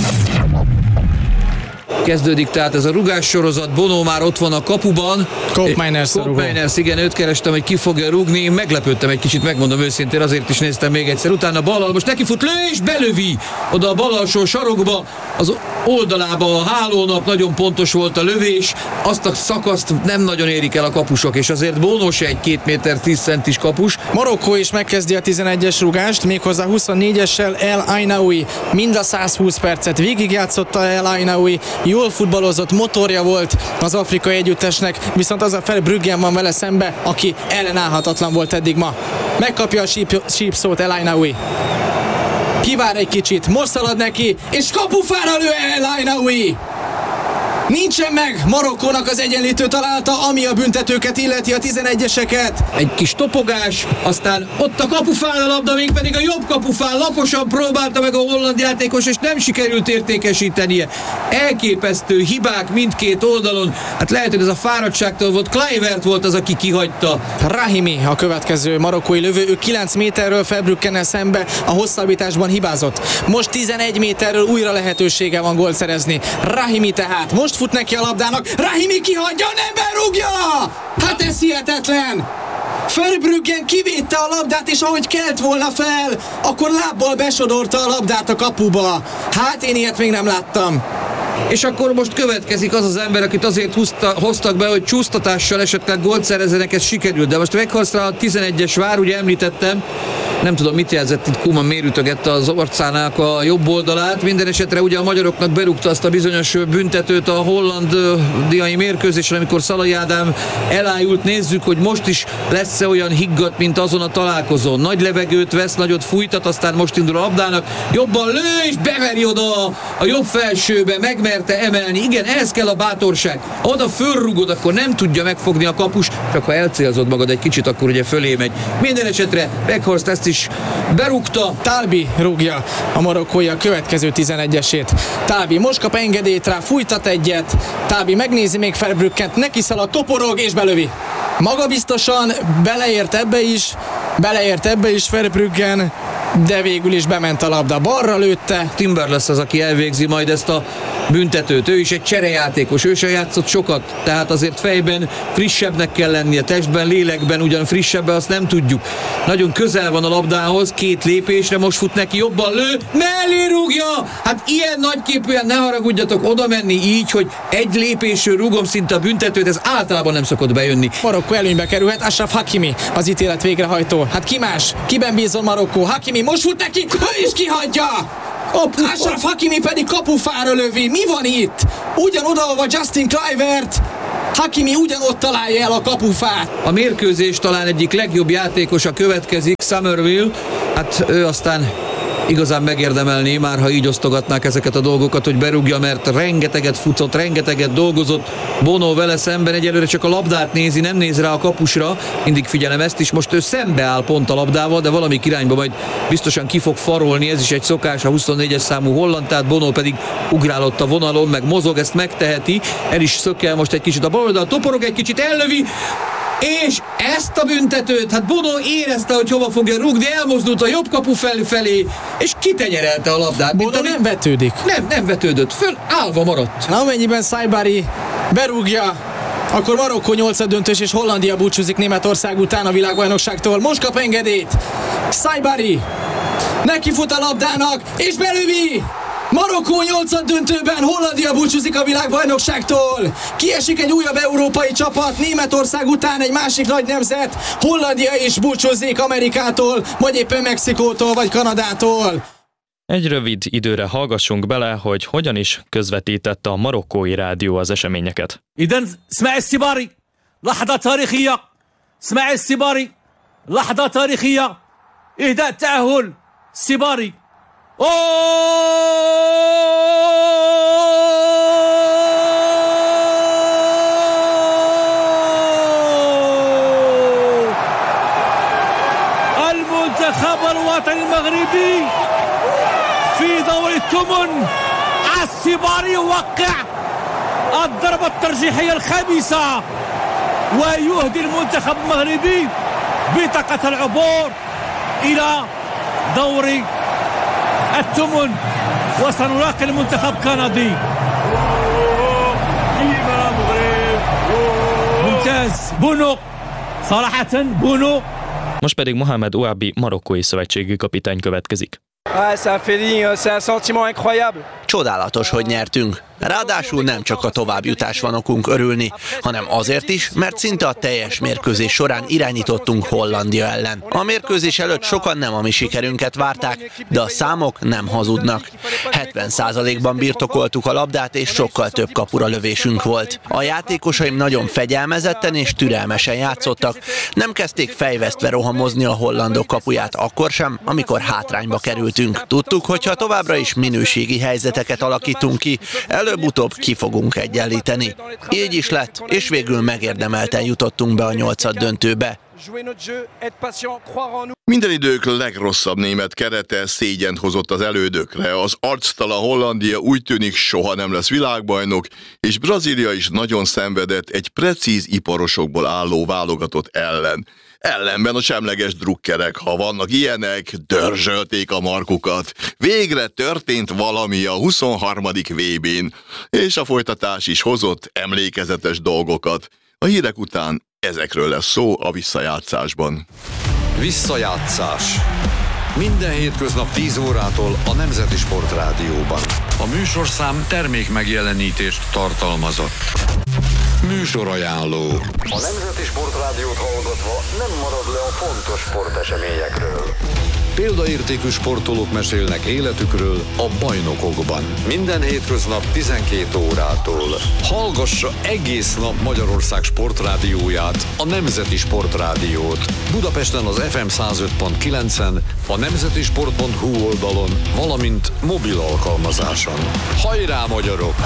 Kezdődik tehát ez a rugás sorozat, Bono már ott van a kapuban. Koopmeiners, Koopmeiners, igen, őt kerestem, hogy ki fogja rúgni, meglepődtem egy kicsit, megmondom őszintén, azért is néztem még egyszer, utána ballal, most neki fut lő és belövi oda a bal alsó sarokba, az oldalába a hálónak, nagyon pontos volt a lövés, azt a szakaszt nem nagyon érik el a kapusok, és azért Bono se egy két méter tíz centis kapus. Marokkó is megkezdi a tizenegyes rúgást, méghozzá huszonnégyessel El Ainaoui, mind a száz húsz percet végigjátszotta El Ainaoui, jól futballozott, motorja volt az afrikai együttesnek, viszont az a Verbruggen van vele szembe, aki ellenállhatatlan volt eddig ma. Megkapja a síp, sípszót El Ainaoui. Kivár egy kicsit, most szalad neki, és kapufára lő El Ainaoui! Nincsen meg Marokkónak az egyenlítő találata, ami a büntetőket illeti, a tizenegyeseket. Egy kis topogás, aztán ott a kapufán a labda, még pedig a jobb kapufán laposan próbálta meg a holland játékos, és nem sikerült értékesítenie. Elképesztő hibák mindkét oldalon. Hát lehet, hogy ez a fáradtságtól volt. Kluivert volt az, aki kihagyta. Rahimi a következő marokkói lövő, ő kilenc méterről Verbruggennel szembe a hosszabbításban hibázott. Most tizenegy méterről újra lehetősége van gólt szerezni. Rahimi tehát most fut neki a labdának, Rahimi kihagyja, nem berúgja! Hát ez hihetetlen! Verbruggen kivédte a labdát, és ahogy kelt volna fel, akkor lábbal besodorta a labdát a kapuba. Hát én ilyet még nem láttam. És akkor most következik az az ember, akit azért húzta, hoztak be, hogy csúsztatással esetleg gólt szerezzenek, ez sikerült. De most Weghorstra a tizenegyes vár, ugye említettem, nem tudom mit jelzett, itt Koeman mérütögette az orcának a jobb oldalát. Minden esetre ugye a magyaroknak berúgta azt a bizonyos büntetőt a hollandiai mérkőzésen, amikor Szalai Ádám elájult. Nézzük, hogy most is lesz-e olyan higgadt, mint azon a találkozón. Nagy levegőt vesz, nagyot fújtat, aztán most indul a labdának, jobban lő és beveri oda a jobb felsőbe, megmerte emelni. Igen, ehhez kell a bátorság. Ha oda fölrugod, akkor nem tudja megfogni a kapus, csak ha elcélzod magad egy kicsit, akkor ugye fölé megy. Minden esetre Weghorst ezt is berúgta. Talbi rúgja a marokkói a következő tizenegyesét. Talbi most kap engedélyt rá, fújtat egyet. Talbi megnézi még Verbruggent, neki szalad, toporog és belövi. Magabiztosan beleért ebbe is, beleért ebbe is Verbruggen. de végül is bement a labda, balra lőtte. Timber lesz az, aki elvégzi majd ezt a büntetőt. Ő is egy cserejátékos, ő sem játszott sokat, tehát azért fejben frissebbnek kell lennie, testben, lélekben ugyan frissebb, azt nem tudjuk. Nagyon közel van a labdához, két lépésre, most fut neki, jobban lő, mellé rúgja! Hát ilyen nagyképűen ne haragudjatok oda menni így, hogy egy lépésről rúgom szinte a büntetőt, ez általában nem szokott bejönni. Marokkó előnybe kerülhet, Ashraf Hakimi az ítélet végrehajtó. Hát ki más? Kiben bízol Marokkó? Hakimi most fut neki, ő is kihagyja! Ashraf Hakimi pedig kapufára lövi. Mi van itt? Ugyan odaolva Justin Kluivert, Hakimi ugyanott találja el a kapufát. A mérkőzés talán egyik legjobb játékosa következik, Summerville. Hát ő aztán igazán megérdemelné már, ha így osztogatnák ezeket a dolgokat, hogy berúgja, mert rengeteget futott, rengeteget dolgozott. Bono vele szemben egyelőre csak a labdát nézi, nem néz rá a kapusra. Mindig figyelem ezt is, most ő szembe áll pont a labdával, de valamik irányba majd biztosan ki fog farolni, ez is egy szokás, a huszonnégyes számú holland, tehát Bono pedig ugrálott a vonalon, meg mozog, ezt megteheti. El is szökkel most egy kicsit a bal oldal, toporog egy kicsit, ellövi, és ezt a büntetőt, hát Bono érezte, hogy hova fogja rúgni, elmozdult a jobb kapu fel, felé, és kitegyerelte a labdát. Bono nem vetődik. Nem, nem vetődött, föl állva maradt. Na, amennyiben Saibari berúgja, akkor Marokkó nyolcaddöntős és Hollandia búcsúzik Németország után a világbajnokságtól. Most kap engedélyt Saibari, neki fut a labdának, és belövi! Marokkó nyolcaddöntőben, Hollandia búcsúzik a világbajnokságtól. Kiesik egy újabb európai csapat, Németország után egy másik nagy nemzet, Hollandia is búcsúzik Amerikától, vagy éppen Mexikótól, vagy Kanadától. Egy rövid időre hallgassunk bele, hogy hogyan is közvetítette a marokkói rádió az eseményeket. Iden اسمع السباري لحظة تاريخية اسمع السباري لحظة تاريخية إهداء تأهل السباري المنتخب الوطني المغربي في دور الثمن السباري يوقع الضربة الترجيحية الخامسة ويهدي المنتخب المغربي بطاقة العبور إلى دور الثمن وسنلاقي المنتخب الكندي. ممتاز بونو صراحة بونو. Most pedig Mohamed Ouabi marokkói szövetségi kapitány következik. Csodálatos, hogy nyertünk. Ráadásul nem csak a továbbjutás van okunk örülni, hanem azért is, mert szinte a teljes mérkőzés során irányítottunk Hollandia ellen. A mérkőzés előtt sokan nem a mi sikerünket várták, de a számok nem hazudnak. hetven százalékban birtokoltuk a labdát, és sokkal több kapura lövésünk volt. A játékosaim nagyon fegyelmezetten és türelmesen játszottak. Nem kezdték fejvesztve rohamozni a hollandok kapuját akkor sem, amikor hátrányba kerültünk. Tudtuk, hogy ha továbbra is minőségi helyzeteket alakítunk ki, előbb-utóbb ki fogunk egyenlíteni. Így is lett, és végül megérdemelten jutottunk be a nyolcaddöntőbe. Minden idők legrosszabb német kerete szégyent hozott az elődökre. Az arctalan Hollandia úgy tűnik soha nem lesz világbajnok, és Brazília is nagyon szenvedett egy precíz iparosokból álló válogatott ellen. Ellenben a semleges drukkerek, ha vannak ilyenek, dörzsölték a markukat. Végre történt valami a huszonharmadik vé bén, és a folytatás is hozott emlékezetes dolgokat. A hírek után ezekről lesz szó a visszajátszásban. Visszajátszás. Minden hétköznap tíz órától a Nemzeti Sportrádióban. A műsorszám termék megjelenítést tartalmazott. Műsorajánló. A Nemzeti Sportrádiót hallgatva nem marad le a fontos sporteseményekről. Példaértékű sportolók mesélnek életükről a bajnokokban. Minden hétköznap tizenkét órától. Hallgassa egész nap Magyarország sportrádióját, a Nemzeti Sportrádiót. Budapesten az ef em száz öt pont kilencen, a nemzetisport pont hu oldalon, valamint mobil alkalmazáson. Hajrá, magyarok!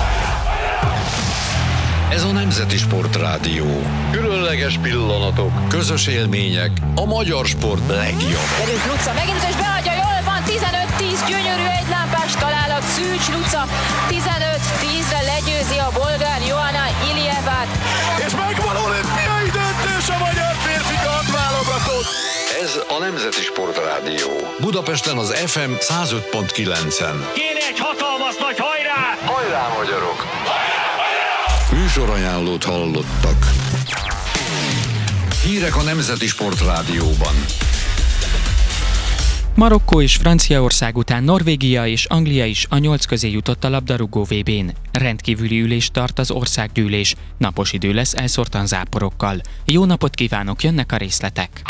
Ez a Nemzeti Sportrádió. Különleges pillanatok, közös élmények, a magyar sport legjobb. Gyerünk, Luca, megint és beadja, jól van, tizenöt tíz, gyönyörű egylámpás találat, Szűcs Luca, tizenöt tízre legyőzi a bolgár Johanna Ilievát. És megvan olimpiai döntés a magyar férfi kardválogatott. Ez a Nemzeti Sportrádió. Budapesten az ef em száz öt pont kilencen. Kéne egy hatalmas nagy hajrá! Hajrá, magyarok! Hajrá, hajrá! Műsorajánlót hallottak. Hírek a Nemzeti Sportrádióban. Marokkó és Franciaország után Norvégia és Anglia is a nyolc közé jutott a labdarúgó vé bén. Rendkívüli ülést tart az országgyűlés. Napos idő lesz elszórtan záporokkal. Jó napot kívánok, jönnek a részletek.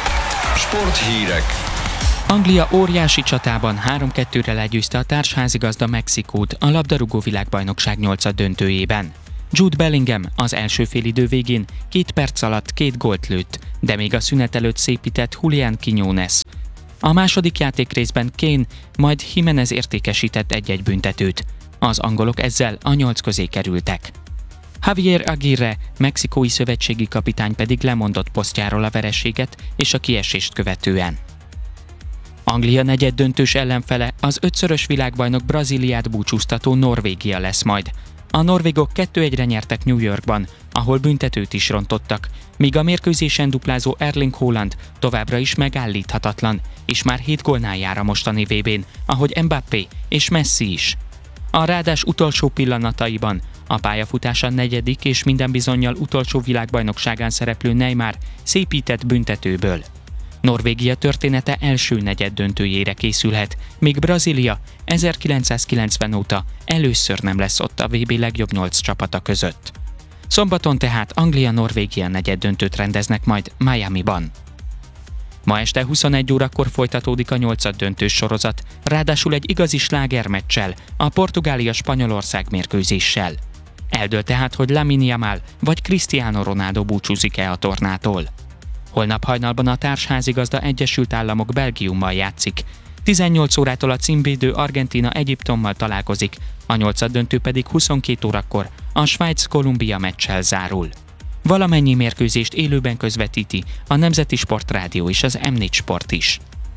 Sporthírek. Anglia óriási csatában három kettőre legyőzte a társházigazda Mexikót a labdarúgó világbajnokság nyolcad döntőjében. Jude Bellingham az első félidő végén két perc alatt két gólt lőtt, de még a szünet előtt szépített Julián Quiñones. A második játékrészben Kane, majd Jimenez értékesített egy-egy büntetőt. Az angolok ezzel a nyolc közé kerültek. Javier Aguirre, mexikói szövetségi kapitány pedig lemondott posztjáról a vereséget és a kiesést követően. Anglia negyeddöntős ellenfele az ötszörös világbajnok Brazíliát búcsúztató Norvégia lesz majd. A norvégok kettő egyre nyertek New Yorkban, ahol büntetőt is rontottak, míg a mérkőzésen duplázó Erling Haaland továbbra is megállíthatatlan, és már hét gólnál jár a mostani vé bén, ahogy Mbappé és Messi is. A rádás utolsó pillanataiban a pályafutása negyedik és minden bizonnyal utolsó világbajnokságán szereplő Neymar szépített büntetőből. Norvégia története első negyeddöntőjére készülhet, míg Brazília ezerkilencszázkilencven óta először nem lesz ott a vé bé legjobb nyolc csapata között. Szombaton tehát Anglia-Norvégia negyeddöntőt rendeznek majd Miamiban. Ma este huszonegy órakor folytatódik a nyolcad döntős sorozat, ráadásul egy igazi slágermeccsel, a Portugália-Spanyolország mérkőzéssel. Eldől tehát, hogy Lamine Yamal vagy Cristiano Ronaldo búcsúzik-e a tornától. Holnap hajnalban a társházigazda Egyesült Államok Belgiummal játszik. tizennyolc órától a címvédő Argentína Egyiptommal találkozik, a nyolcad döntő pedig huszonkét órakor a Svájc-Kolumbia meccsel zárul. Valamennyi mérkőzést élőben közvetíti a Nemzeti Sportrádió és az em négy Sport is.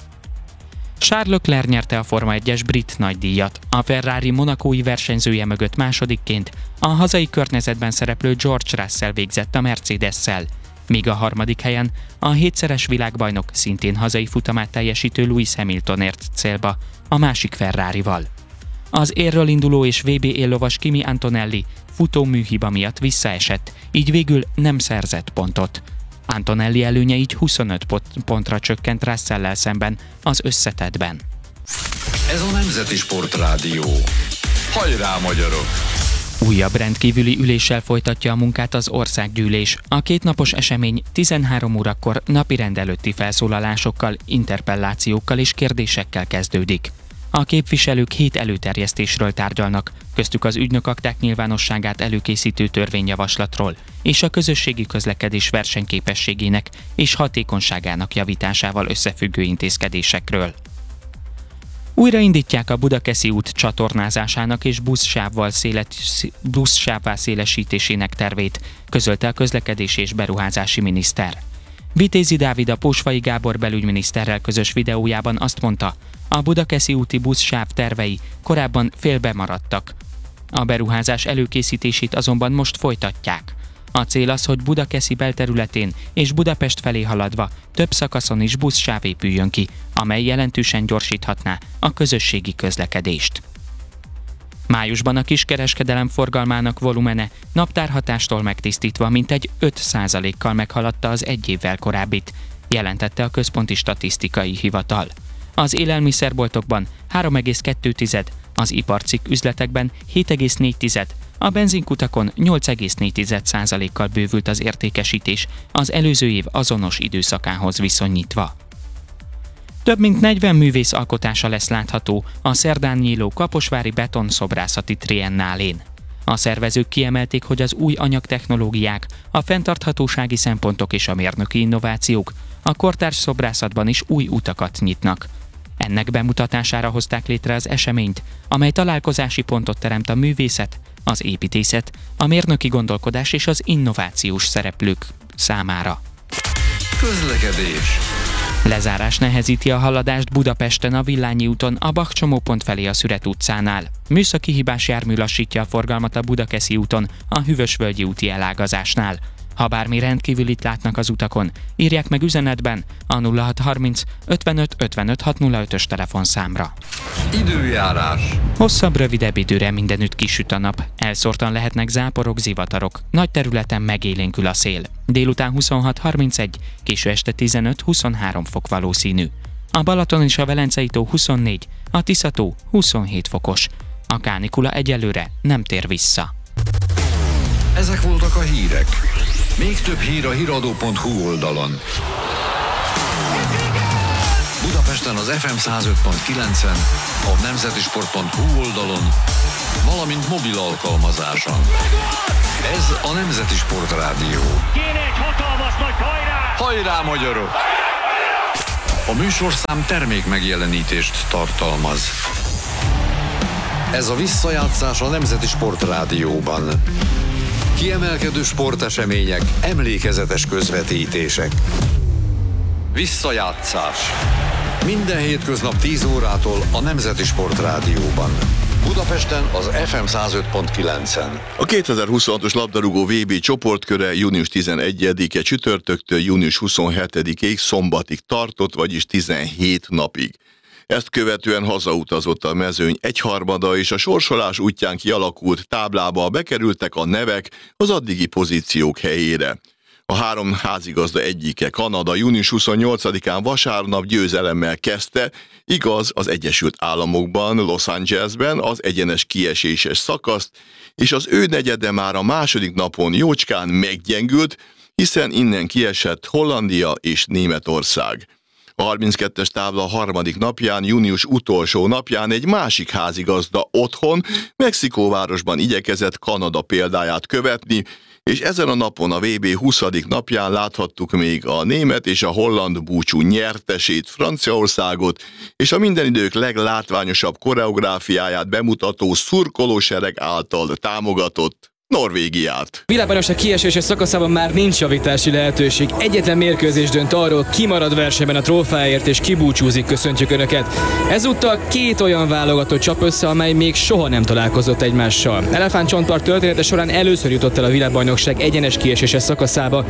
Charles Leclerc nyerte a Forma egyes brit nagydíjat. A Ferrari monakói versenyzője mögött másodikként a hazai környezetben szereplő George Russell végzett a Mercedes-szel, míg a harmadik helyen a hétszeres világbajnok szintén hazai futamát teljesítő Lewis Hamilton ért célba a másik Ferrarival. Az érről induló és vé bé éllovas Kimi Antonelli futóműhiba miatt visszaesett, így végül nem szerzett pontot. Antonelli előnye így huszonöt pontra csökkent Russell-lel szemben az összetettben. Ez a Nemzeti Sportrádió. Hajrá, magyarok! Újabb rendkívüli üléssel folytatja a munkát az országgyűlés. A kétnapos esemény tizenhárom órakor napirend előtti felszólalásokkal, interpellációkkal és kérdésekkel kezdődik. A képviselők hét előterjesztésről tárgyalnak, köztük az ügynökakták nyilvánosságát előkészítő törvényjavaslatról és a közösségi közlekedés versenyképességének és hatékonyságának javításával összefüggő intézkedésekről. Újraindítják a Budakeszi út csatornázásának és buszsávval széles, buszsávvá szélesítésének tervét, közölte a közlekedési és beruházási miniszter. Vitézi Dávid a Pósvai Gábor belügyminiszterrel közös videójában azt mondta, a Budakeszi úti buszsáv tervei korábban félbe maradtak. A beruházás előkészítését azonban most folytatják. A cél az, hogy Budakeszi belterületén és Budapest felé haladva több szakaszon is buszsáv épüljön ki, amely jelentősen gyorsíthatná a közösségi közlekedést. Májusban a kiskereskedelem forgalmának volumene naptárhatástól megtisztítva mintegy öt százalékkal meghaladta az egy évvel korábbit, jelentette a Központi Statisztikai Hivatal. Az élelmiszerboltokban három egész kettő, az iparcikk üzletekben hét egész négy, a benzinkutakon nyolc egész négy százalékkal bővült az értékesítés az előző év azonos időszakához viszonyítva. Több mint negyven művész alkotása lesz látható a szerdán nyíló kaposvári betonszobrászati triennálén. A szervezők kiemelték, hogy az új anyagtechnológiák, a fenntarthatósági szempontok és a mérnöki innovációk a kortárs szobrászatban is új utakat nyitnak. Ennek bemutatására hozták létre az eseményt, amely találkozási pontot teremt a művészet, az építészet, a mérnöki gondolkodás és az innovációs szereplők számára. Közlekedés. Lezárás nehezíti a haladást Budapesten a Villányi úton a Bach csomópont felé a Szüret utcánál. Műszaki hibás jármű lassítja a forgalmat a Budakeszi úton a Hűvösvölgyi úti elágazásnál. Ha bármi rendkívülit látnak az utakon, írják meg üzenetben a nulla hat harminc ötvenöt ötvenöt hatszázötös telefonszámra. Időjárás. Hosszabb, rövidebb időre mindenütt kisüt a nap. Elszórtan lehetnek záporok, zivatarok. Nagy területen megélénkül a szél. Délután huszonhat harmincegy, késő este tizenöt huszonhárom fok valószínű. A Balaton és a Velencei tó huszonnégy, a Tisza-tó huszonhét fokos. A kánikula egyelőre nem tér vissza. Ezek voltak a hírek. Még több hír a híradó pont hu oldalon. Budapesten az ef em száz öt pont kilencen, a nemzetisport pont hu oldalon, valamint mobil alkalmazáson. Ez a Nemzeti Sport Rádió. Kéne egy hatalmas nagy hajrá! Hajrá, magyarok! A műsorszám termék megjelenítést tartalmaz. Ez a visszajátszás a Nemzeti Sport Rádióban. Kiemelkedő sportesemények, emlékezetes közvetítések. Visszajátszás. Minden hétköznap tíz órától a Nemzeti Sport Rádióban. Budapesten az ef em száz öt pont kilencen. A kétezer-huszonhatos labdarúgó vé bé csoportköre június tizenegyedike csütörtöktől június huszonhetedikéig szombatig tartott, vagyis tizenhét napig. Ezt követően hazautazott a mezőny egyharmada, és a sorsolás útján kialakult táblába bekerültek a nevek az addigi pozíciók helyére. A három házigazda egyike, Kanada, június huszonnyolcadikán vasárnap győzelemmel kezdte, igaz, az Egyesült Államokban, Los Angelesben az egyenes kieséses szakaszt, és az ő negyede már a második napon jócskán meggyengült, hiszen innen kiesett Hollandia és Németország. A harminckettes tábla harmadik napján, június utolsó napján egy másik házigazda otthon, Mexikóvárosban igyekezett Kanada példáját követni, és ezen a napon a vé bé huszadik napján láthattuk még a német és a holland búcsú nyertesét, Franciaországot, és a minden idők leglátványosabb koreográfiáját bemutató szurkolósereg által támogatott Norvégiát. Világbajnokság kieséses szakaszában már nincs javítási lehetőség. Egyetlen mérkőzés dönt arról, ki marad versenyben a trófeáért és kibúcsúzik, köszöntjük Önöket. Ezúttal két olyan válogatott csap össze, amely még soha nem találkozott egymással. Elefántcsontpark története során először jutott el a világbajnokság egyenes kieséses szakaszába.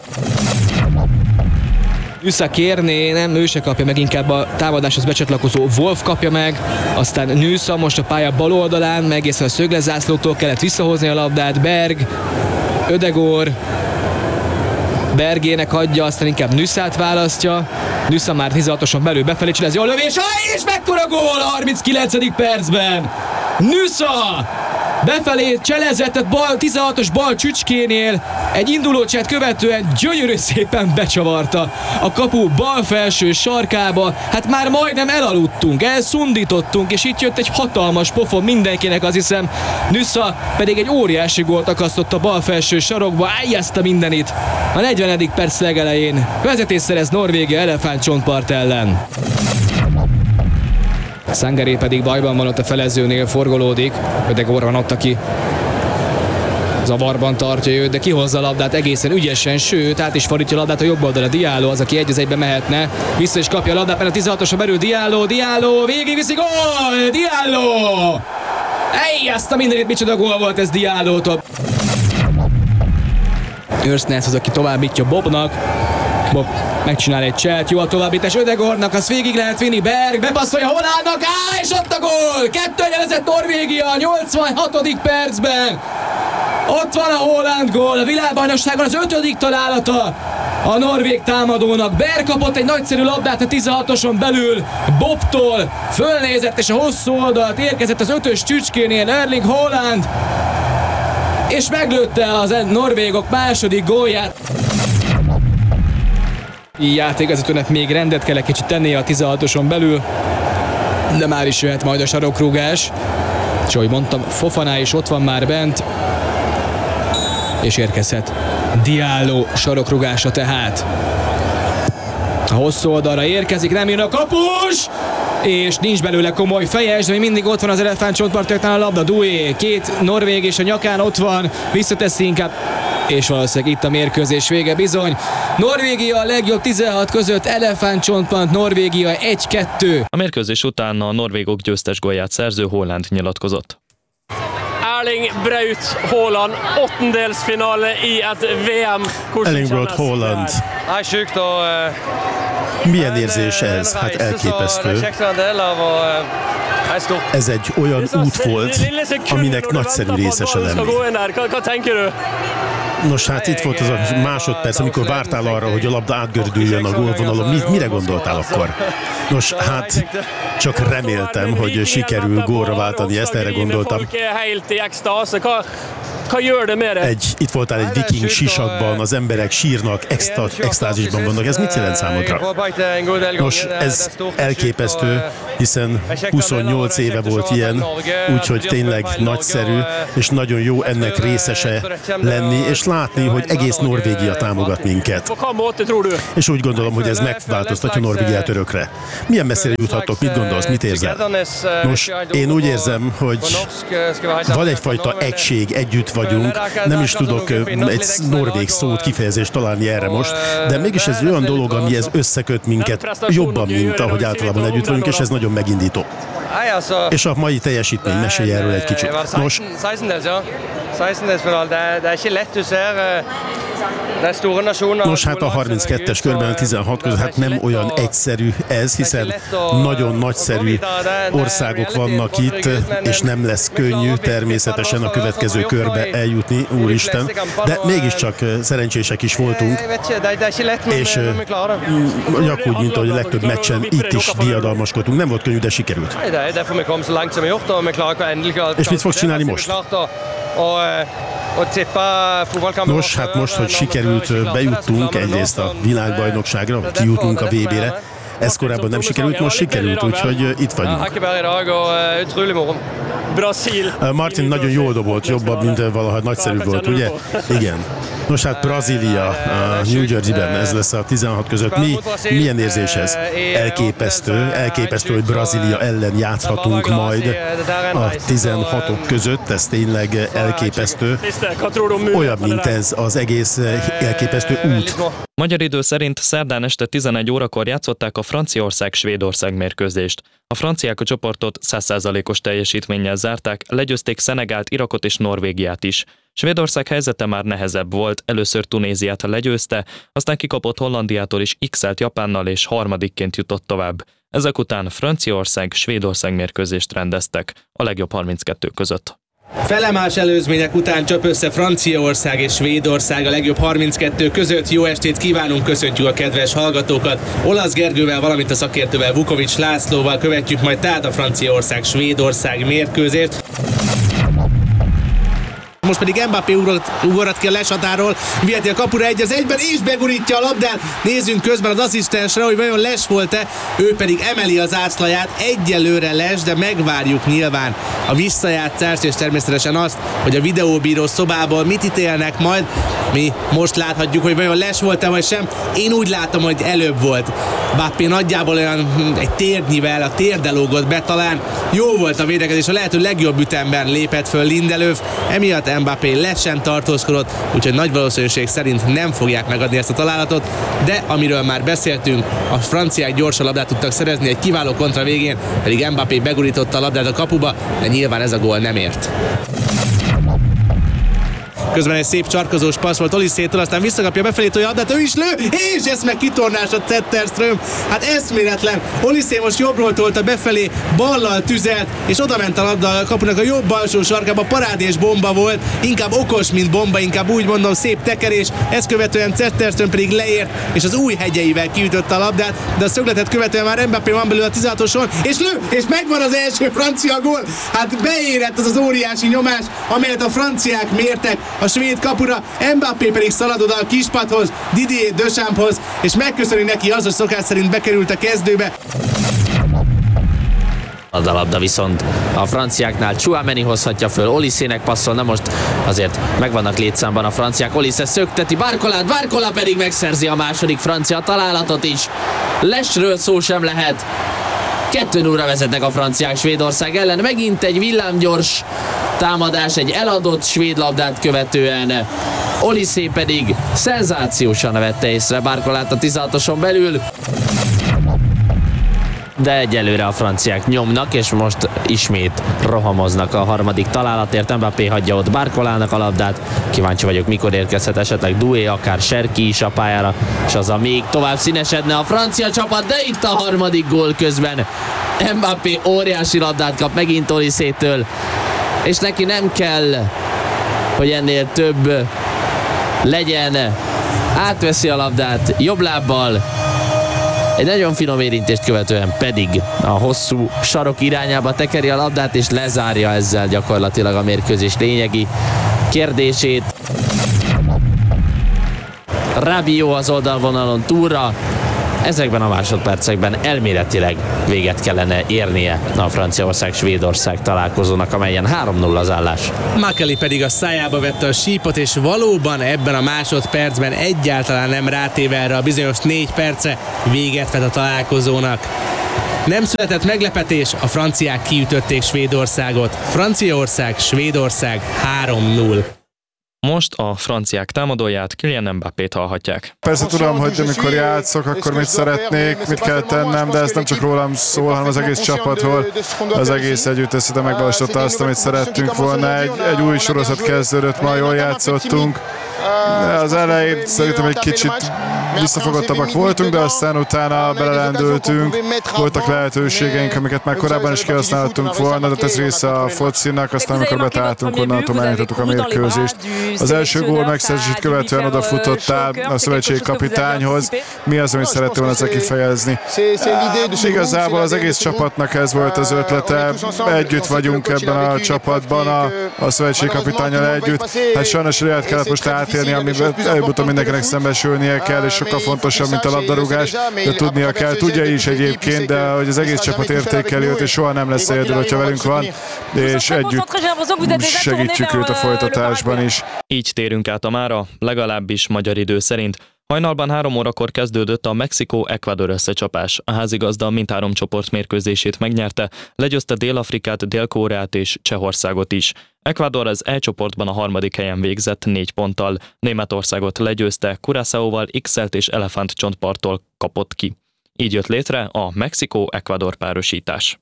Nüsza kérné, nem, ő se kapja meg, inkább a támadáshoz becsatlakozó Wolf kapja meg, aztán Nüsza most a pálya bal oldalán, meg egészen a szöglezászlóktól kellett visszahozni a labdát, Berg, Ödegor, Bergének adja, aztán inkább Nüsszát választja, Nüsza már tizenhatoson belül befelé csinálja, jó lövés, és mekkora gól a harminckilencedik percben! Nüsza! Befelé cselezett a bal, tizenhatos bal csücskénél, egy indulócsát követően gyönyörű szépen becsavarta a kapu bal felső sarkába, hát már majdnem elaludtunk, elszundítottunk, és itt jött egy hatalmas pofon mindenkinek, azt hiszem, Nüsza pedig egy óriási gólt akasztott a bal felső sarokba, ájjazta mindenit a negyvenedik perc legelején. Vezetés szerez Norvégia elefántcsontpart ellen. Sangaré pedig bajban van ott a felezőnél, forgolódik, Ödegor van ott, aki zavarban tartja őt, de kihozza a labdát egészen ügyesen, sőt, át is fordítja a labdát a jobb oldalra. Diallo az, aki egy az egyben mehetne, vissza is kapja a labdát, mert a tizenhatosra belül Diallo, Diallo, végig viszi, gól! Diallo! Ej, azt a mindenit, micsoda gól volt ez Diallótól. Őrsznesz az, aki továbbítja Bobnak, Bob megcsinál egy cselt, jó a továbbítás Ödegornak, az végig lehet vinni, Berg bepasszolja Hollandnak, á, és ott a gól! Kettő vezet Norvégia a nyolcvanhatodik percben. Ott van a holland gól, a világbajnokságon az ötödik találata a norvég támadónak. Berg kapott egy nagyszerű labdát a tizenhatoson belül Bobtól, fölnézett és a hosszú oldalt érkezett az ötös csücskénél Erling Haaland, és meglőtte az norvégok második gólját. Játékvezetőnek még rendet kell egy kicsit tennie a tizenhatoson belül, de már is jöhet majd a sarokrúgás. És ahogy mondtam, Fofana is ott van már bent, és érkezhet Diallo sarokrúgása tehát. A hosszú oldalra érkezik, nem jön a kapus, és nincs belőle komoly fejes, de még mindig ott van az elefántcsontparton a labda. Doué, két norvég és a nyakán ott van, visszateszi inkább, és valószínűleg itt a mérkőzés vége bizony. Norvégia a legjobb tizenhat között, elefántcsontpont, Norvégia egy kettő. A mérkőzés után a norvégok győztes gólját szerző Haaland nyilatkozott. Our Erling Braut Haaland, åttendelsfinale i et V M. Erling Braut Haaland. Milyen érzés ez? Hát elképesztő. Ez egy olyan út volt, aminek nagyszerű részese lenni. Nos, hát itt volt az a másodperc, amikor vártál arra, hogy a labda átgördüljön a gólvonalon. Mi, mire gondoltál akkor? Nos, hát csak reméltem, hogy sikerül gólra váltani ezt, erre gondoltam. Egy, itt voltál egy viking sisakban, az emberek sírnak, exta, extázisban vannak. Ez mit jelent számodra? Nos, ez elképesztő, hiszen huszonnyolc éve volt ilyen, úgyhogy tényleg nagyszerű, és nagyon jó ennek részese lenni, és látni, hogy egész Norvégia támogat minket. És úgy gondolom, hogy ez megváltoztatja Norvégiát örökre. Milyen messzire juthatok? Mit gondolsz? Mit érzel? Nos, én úgy érzem, hogy van egyfajta egység, együtt vagyunk. Nem is tudok egy norvég szót, kifejezést találni erre most, de mégis ez olyan dolog, ami ez összeköt minket jobban, mint ahogy általában együtt vagyunk, és ez nagyon megindító. És a mai teljesítmény, mesélj erről egy kicsit. Nos, Nos, hát a harminckettes körben a tizenhat között hát nem olyan egyszerű ez, hiszen nagyon nagyszerű országok vannak itt, és nem lesz könnyű természetesen a következő körbe eljutni, úristen, de mégiscsak szerencsések is voltunk, és úgy, mint ahogy a legtöbb meccsen itt is diadalmaskodtunk, nem volt könnyű, de sikerült. És mit fogsz csinálni most? Nos, hát most, hogy sikerült, bejuttunk egyrészt a világbajnokságra, vagy kijutunk a vé bére, ez korábban nem sikerült, most sikerült, úgyhogy itt vagyunk. Martin nagyon jól dobolt, jobbabb, mint valaha, nagyszerű volt, ugye? Igen. Nos, hát Brazília, New Jersey-ben, ez lesz a tizenhat között. Mi, milyen érzés ez? Elképesztő, elképesztő, hogy Brazília ellen játszhatunk majd a tizenhatok között, ez tényleg elképesztő. Olyan, mint ez az egész elképesztő út. Magyar idő szerint szerdán este tizenegy órakor játszották a Franciaország-Svédország mérkőzést. A franciák a csoportot száz százalékos teljesítménnyel zárták, legyőzték Szenegált, Irakot és Norvégiát is. Svédország helyzete már nehezebb volt, először Tunéziát legyőzte, aztán kikapott Hollandiától is x-elt Japánnal és harmadikként jutott tovább. Ezek után Franciaország-Svédország mérkőzést rendeztek, a legjobb harminckettő között. Felemás előzmények után csap össze Franciaország és Svédország a legjobb harminckettő között. Jó estét kívánunk, köszöntjük a kedves hallgatókat. Olasz Gergővel, valamint a szakértővel, Vukovics Lászlóval követjük majd tehát a Franciaország-Svédország mérkőzést. Most pedig Mbappé ugorhat ki a leshatáról, viheti a kapura egy az egyben, és begurítja a labdát. Nézzünk közben az asszisztensre, hogy vajon Les volt-e, ő pedig emeli az ászlaját, egyelőre Les, de megvárjuk nyilván a visszajátszást, és természetesen azt, hogy a videóbíró szobából mit ítélnek majd. Mi most láthatjuk, hogy vajon Les volt-e vagy sem. Én úgy látom, hogy előbb volt. Mbappé nagyjából olyan egy térdnyivel, a térde lógott be talán. Jó volt a védekezés, a lehető legjobb ütemben lépett föl Lindelöf, emiatt Mbappé le sem tartózkodott, úgyhogy nagy valószínűség szerint nem fogják megadni ezt a találatot, de amiről már beszéltünk, a franciák gyorsan labdát tudtak szerezni, egy kiváló kontra végén pedig Mbappé begurította a labdát a kapuba, de nyilván ez a gól nem ért. Közben egy szép csarkozós passz volt Oliszétől, aztán visszakapja befelé tolja a labdát, ő is lő, és ez meg kitornásod Zetterström. Hát eszméletlen. Oliszé most jobbról tolta befelé, ballal tüzelt, és oda ment a labda a kapunak a jobb alsó sarkába, parádés bomba volt, inkább okos, mint bomba, inkább úgy mondom, szép tekerés, ezt követően Zetterström pedig leért, és az új hegyeivel kiütötte a labdát, de a szögletet követően már Mbappé van belül a tizenhatoson, és lő, és megvan az első francia gól. Hát beérett az az óriási nyomás, amelyet a franciák mértek a svéd kapura, Mbappé pedig szalad oda a kispadhoz, Didier Deschampshoz, és megköszöni neki az, hogy szokás szerint bekerült a kezdőbe. A labda viszont a franciáknál Tchouaméni hozhatja föl, Oliszének passzol, na most azért megvannak létszámban a franciák, Olise szökteti Barcolát, Barcola pedig megszerzi a második francia találatot is. Lesről szó sem lehet. kettő nullra vezetnek a franciák Svédország ellen, megint egy villámgyors támadás, egy eladott svéd labdát követően. Olise pedig szenzációsan vette észre Barcolát a tizenhatoson belül. de egyelőre a franciák nyomnak, és most ismét rohamoznak a harmadik találatért. Mbappé hagyja ott Barcolának a labdát. Kíváncsi vagyok, mikor érkezhet esetleg Doué, akár Cherki is a pályára, és az a még tovább színesedne a francia csapat, de itt a harmadik gól közben Mbappé óriási labdát kap megint Oliszétől, és neki nem kell, hogy ennél több legyen. Átveszi a labdát jobb lábbal, egy nagyon finom érintést követően pedig a hosszú sarok irányába tekeri a labdát, és lezárja ezzel gyakorlatilag a mérkőzés lényegi kérdését. Rabiot az oldalvonalon túlra. Ezekben a másodpercekben elméletileg véget kellene érnie a Franciaország-Svédország találkozónak, amelyen három nulla az állás. Makeli pedig a szájába vette a sípot, és valóban ebben a másodpercben egyáltalán nem rátéve erre a bizonyos négy percre véget vet a találkozónak. Nem született meglepetés, a franciák kiütötték Svédországot. Franciaország, Svédország három null. Most a franciák támadóját, Kylian Mbappét hallhatják. Persze tudom, hogy amikor játszok, akkor mit szeretnék, mit kell tennem, de ez nem csak rólam szól, hanem az egész csapatról, az egész együttes de megvalósította azt, amit szerettünk volna. Egy, egy új sorozat kezdődött, ma jól játszottunk. Az elején szerintem egy kicsit visszafogottabbak voltunk, de aztán utána belelendültünk. Voltak lehetőségeink, amiket már korábban is kihasználtunk volna, de ez része a focinak, aztán amikor betálltunk, onnantól megnyitottuk a mérkőzést. Az első gól megszerzését követően odafutottál a szövetségi kapitányhoz. Mi az, amit szerettél volna ezzel kifejezni? Igazából az egész csapatnak ez volt az ötlete. Együtt vagyunk ebben a csapatban, a, a szövetségi kapitánnyal együtt. Hát sajnos ilyet kellett most átélni, amiben előbb-utóbb mindenkinek szembesülnie kell, és sokkal fontosabb, mint a labdarúgás, de tudnia kell. Tudja is egyébként, de hogy az egész csapat értékeli őt, és soha nem lesz egyedül, hogyha velünk van, és együtt segítjük őt a folytatásban is. Így térünk át a mára, legalábbis magyar idő szerint. Hajnalban három órakor kezdődött a Mexikó-Ecuador összecsapás. A házigazda mindhárom csoport mérkőzését megnyerte, legyőzte Dél-Afrikát, Dél-Koreát és Csehországot is. Ecuador az E csoportban a harmadik helyen végzett négy ponttal. Németországot legyőzte, Curaçaóval X-elt és elefántcsontparttól kapott ki. Így jött létre a Mexikó-Ecuador párosítás.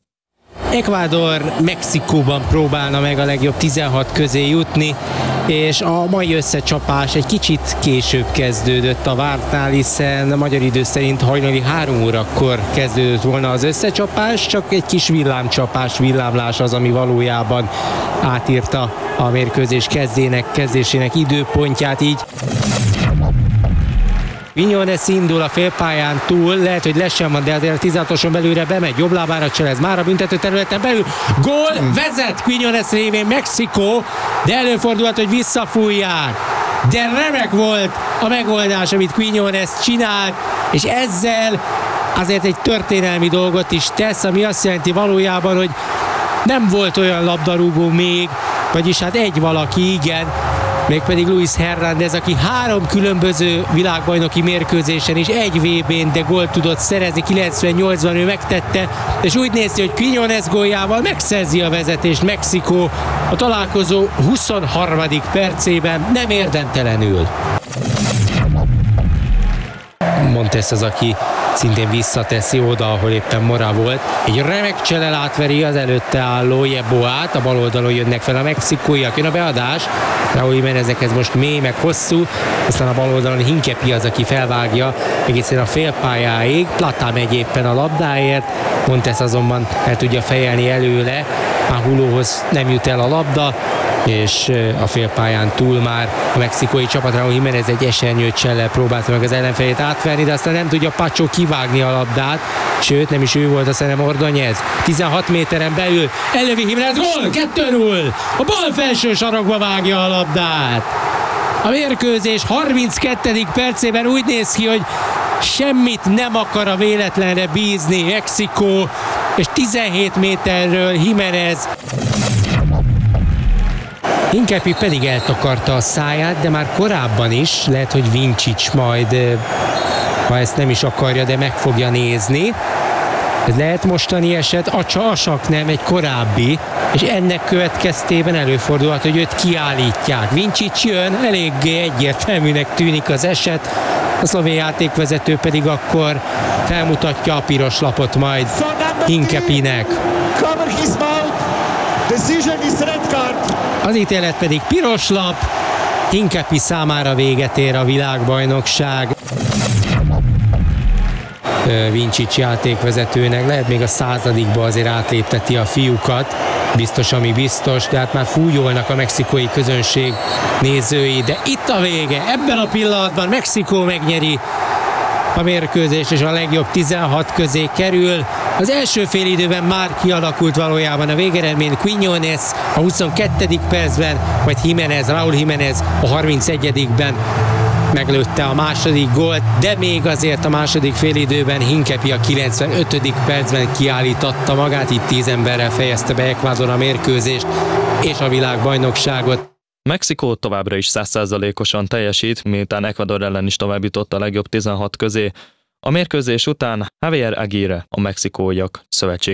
Ecuador Mexikóban próbálna meg a legjobb tizenhat közé jutni, és a mai összecsapás egy kicsit később kezdődött a vártnál, hiszen a magyar idő szerint hajnali három órakor kezdődött volna az összecsapás, csak egy kis villámcsapás, villámlás az, ami valójában átírta a mérkőzés kezdének, kezdésének időpontját, így Quiñones indul a félpályán túl, lehet, hogy lesz sem van, de azért a tizenhatoson belőle bemegy, jobb lábára cselez, már a büntető területen belül, gól, vezet Quiñones révén Mexikó, de előfordulhat, hogy visszafújják. De remek volt a megoldás, amit Quiñones csinált, és ezzel azért egy történelmi dolgot is tesz, ami azt jelenti valójában, hogy nem volt olyan labdarúgó még, vagyis hát egy valaki, igen, mégpedig Luis Hernández, aki három különböző világbajnoki mérkőzésen is egy vé bén, de gólt tudott szerezni, kilencvennyolcban ő megtette, és úgy néz ki, hogy Quiñones góljával megszerzi a vezetést Mexikó a találkozó huszonharmadik percében, nem érdemtelenül. Montes az, aki szintén visszateszi oda, ahol éppen Mora volt. Egy remek cselel átveri az előtte álló Jeboát, a bal oldalon jönnek fel a mexikóiak, jön a beadás, Raúl Jiméneznek ez most mély, meg hosszú, aztán a bal oldalon Hinkepi az, aki felvágja egészen a félpályáig, Plata megy éppen a labdáért, Montes azonban el tudja fejelni előle, Angulohoz nem jut el a labda, és a félpályán túl már a mexikói csapat, Raúl Jiménez egy esernyőt csellel próbálta meg az ellenfelét átverni, de aztán nem tudja Pacho kivágni a labdát, sőt nem is ő volt, azt hiszem Ordóñez. tizenhat méteren belül elővi Jiménez, gól, kettő null! A bal felső sarokba vágja a labdát. A mérkőzés harminckettedik percében úgy néz ki, hogy semmit nem akar a véletlenre bízni Mexikó, és tizenhét méterről Jiménez. Hinkepi pedig eltakarta a száját, de már korábban is, lehet, hogy Vincic majd, ha ezt nem is akarja, de meg fogja nézni. Ez lehet mostani eset, a csalsak nem, egy korábbi, és ennek következtében előfordulhat, hogy őt kiállítják. Vincic jön, eléggé egyértelműnek tűnik az eset, A szlovén játékvezető pedig akkor felmutatja a piros lapot majd Hinkepinek. Az ítélet pedig piros lap, Hinkepi számára véget ér a világbajnokság. Vincic játékvezetőnek lehet még a századikba azért átlépteti a fiúkat, biztos, ami biztos, de hát már fújolnak a mexikói közönség nézői, de itt a vége, ebben a pillanatban Mexikó megnyeri a mérkőzést, és a legjobb tizenhat közé kerül. Az első fél időben már kialakult valójában a végeredmény. Quiñones a huszonkettedik percben, majd Jiménez, Raúl Jiménez a harmincegyedikben meglőtte a második gólt, de még azért a második félidőben Hinkepi a kilencvenötödik percben kiállította magát, itt tíz emberrel fejezte be Ecuador a mérkőzést és a világbajnokságot. Mexikó továbbra is száz százalékosan teljesít, miután Ecuador ellen is tovább jutott a legjobb tizenhat közé. A mérkőzés után Javier Aguirre, a mexikóiak szövetség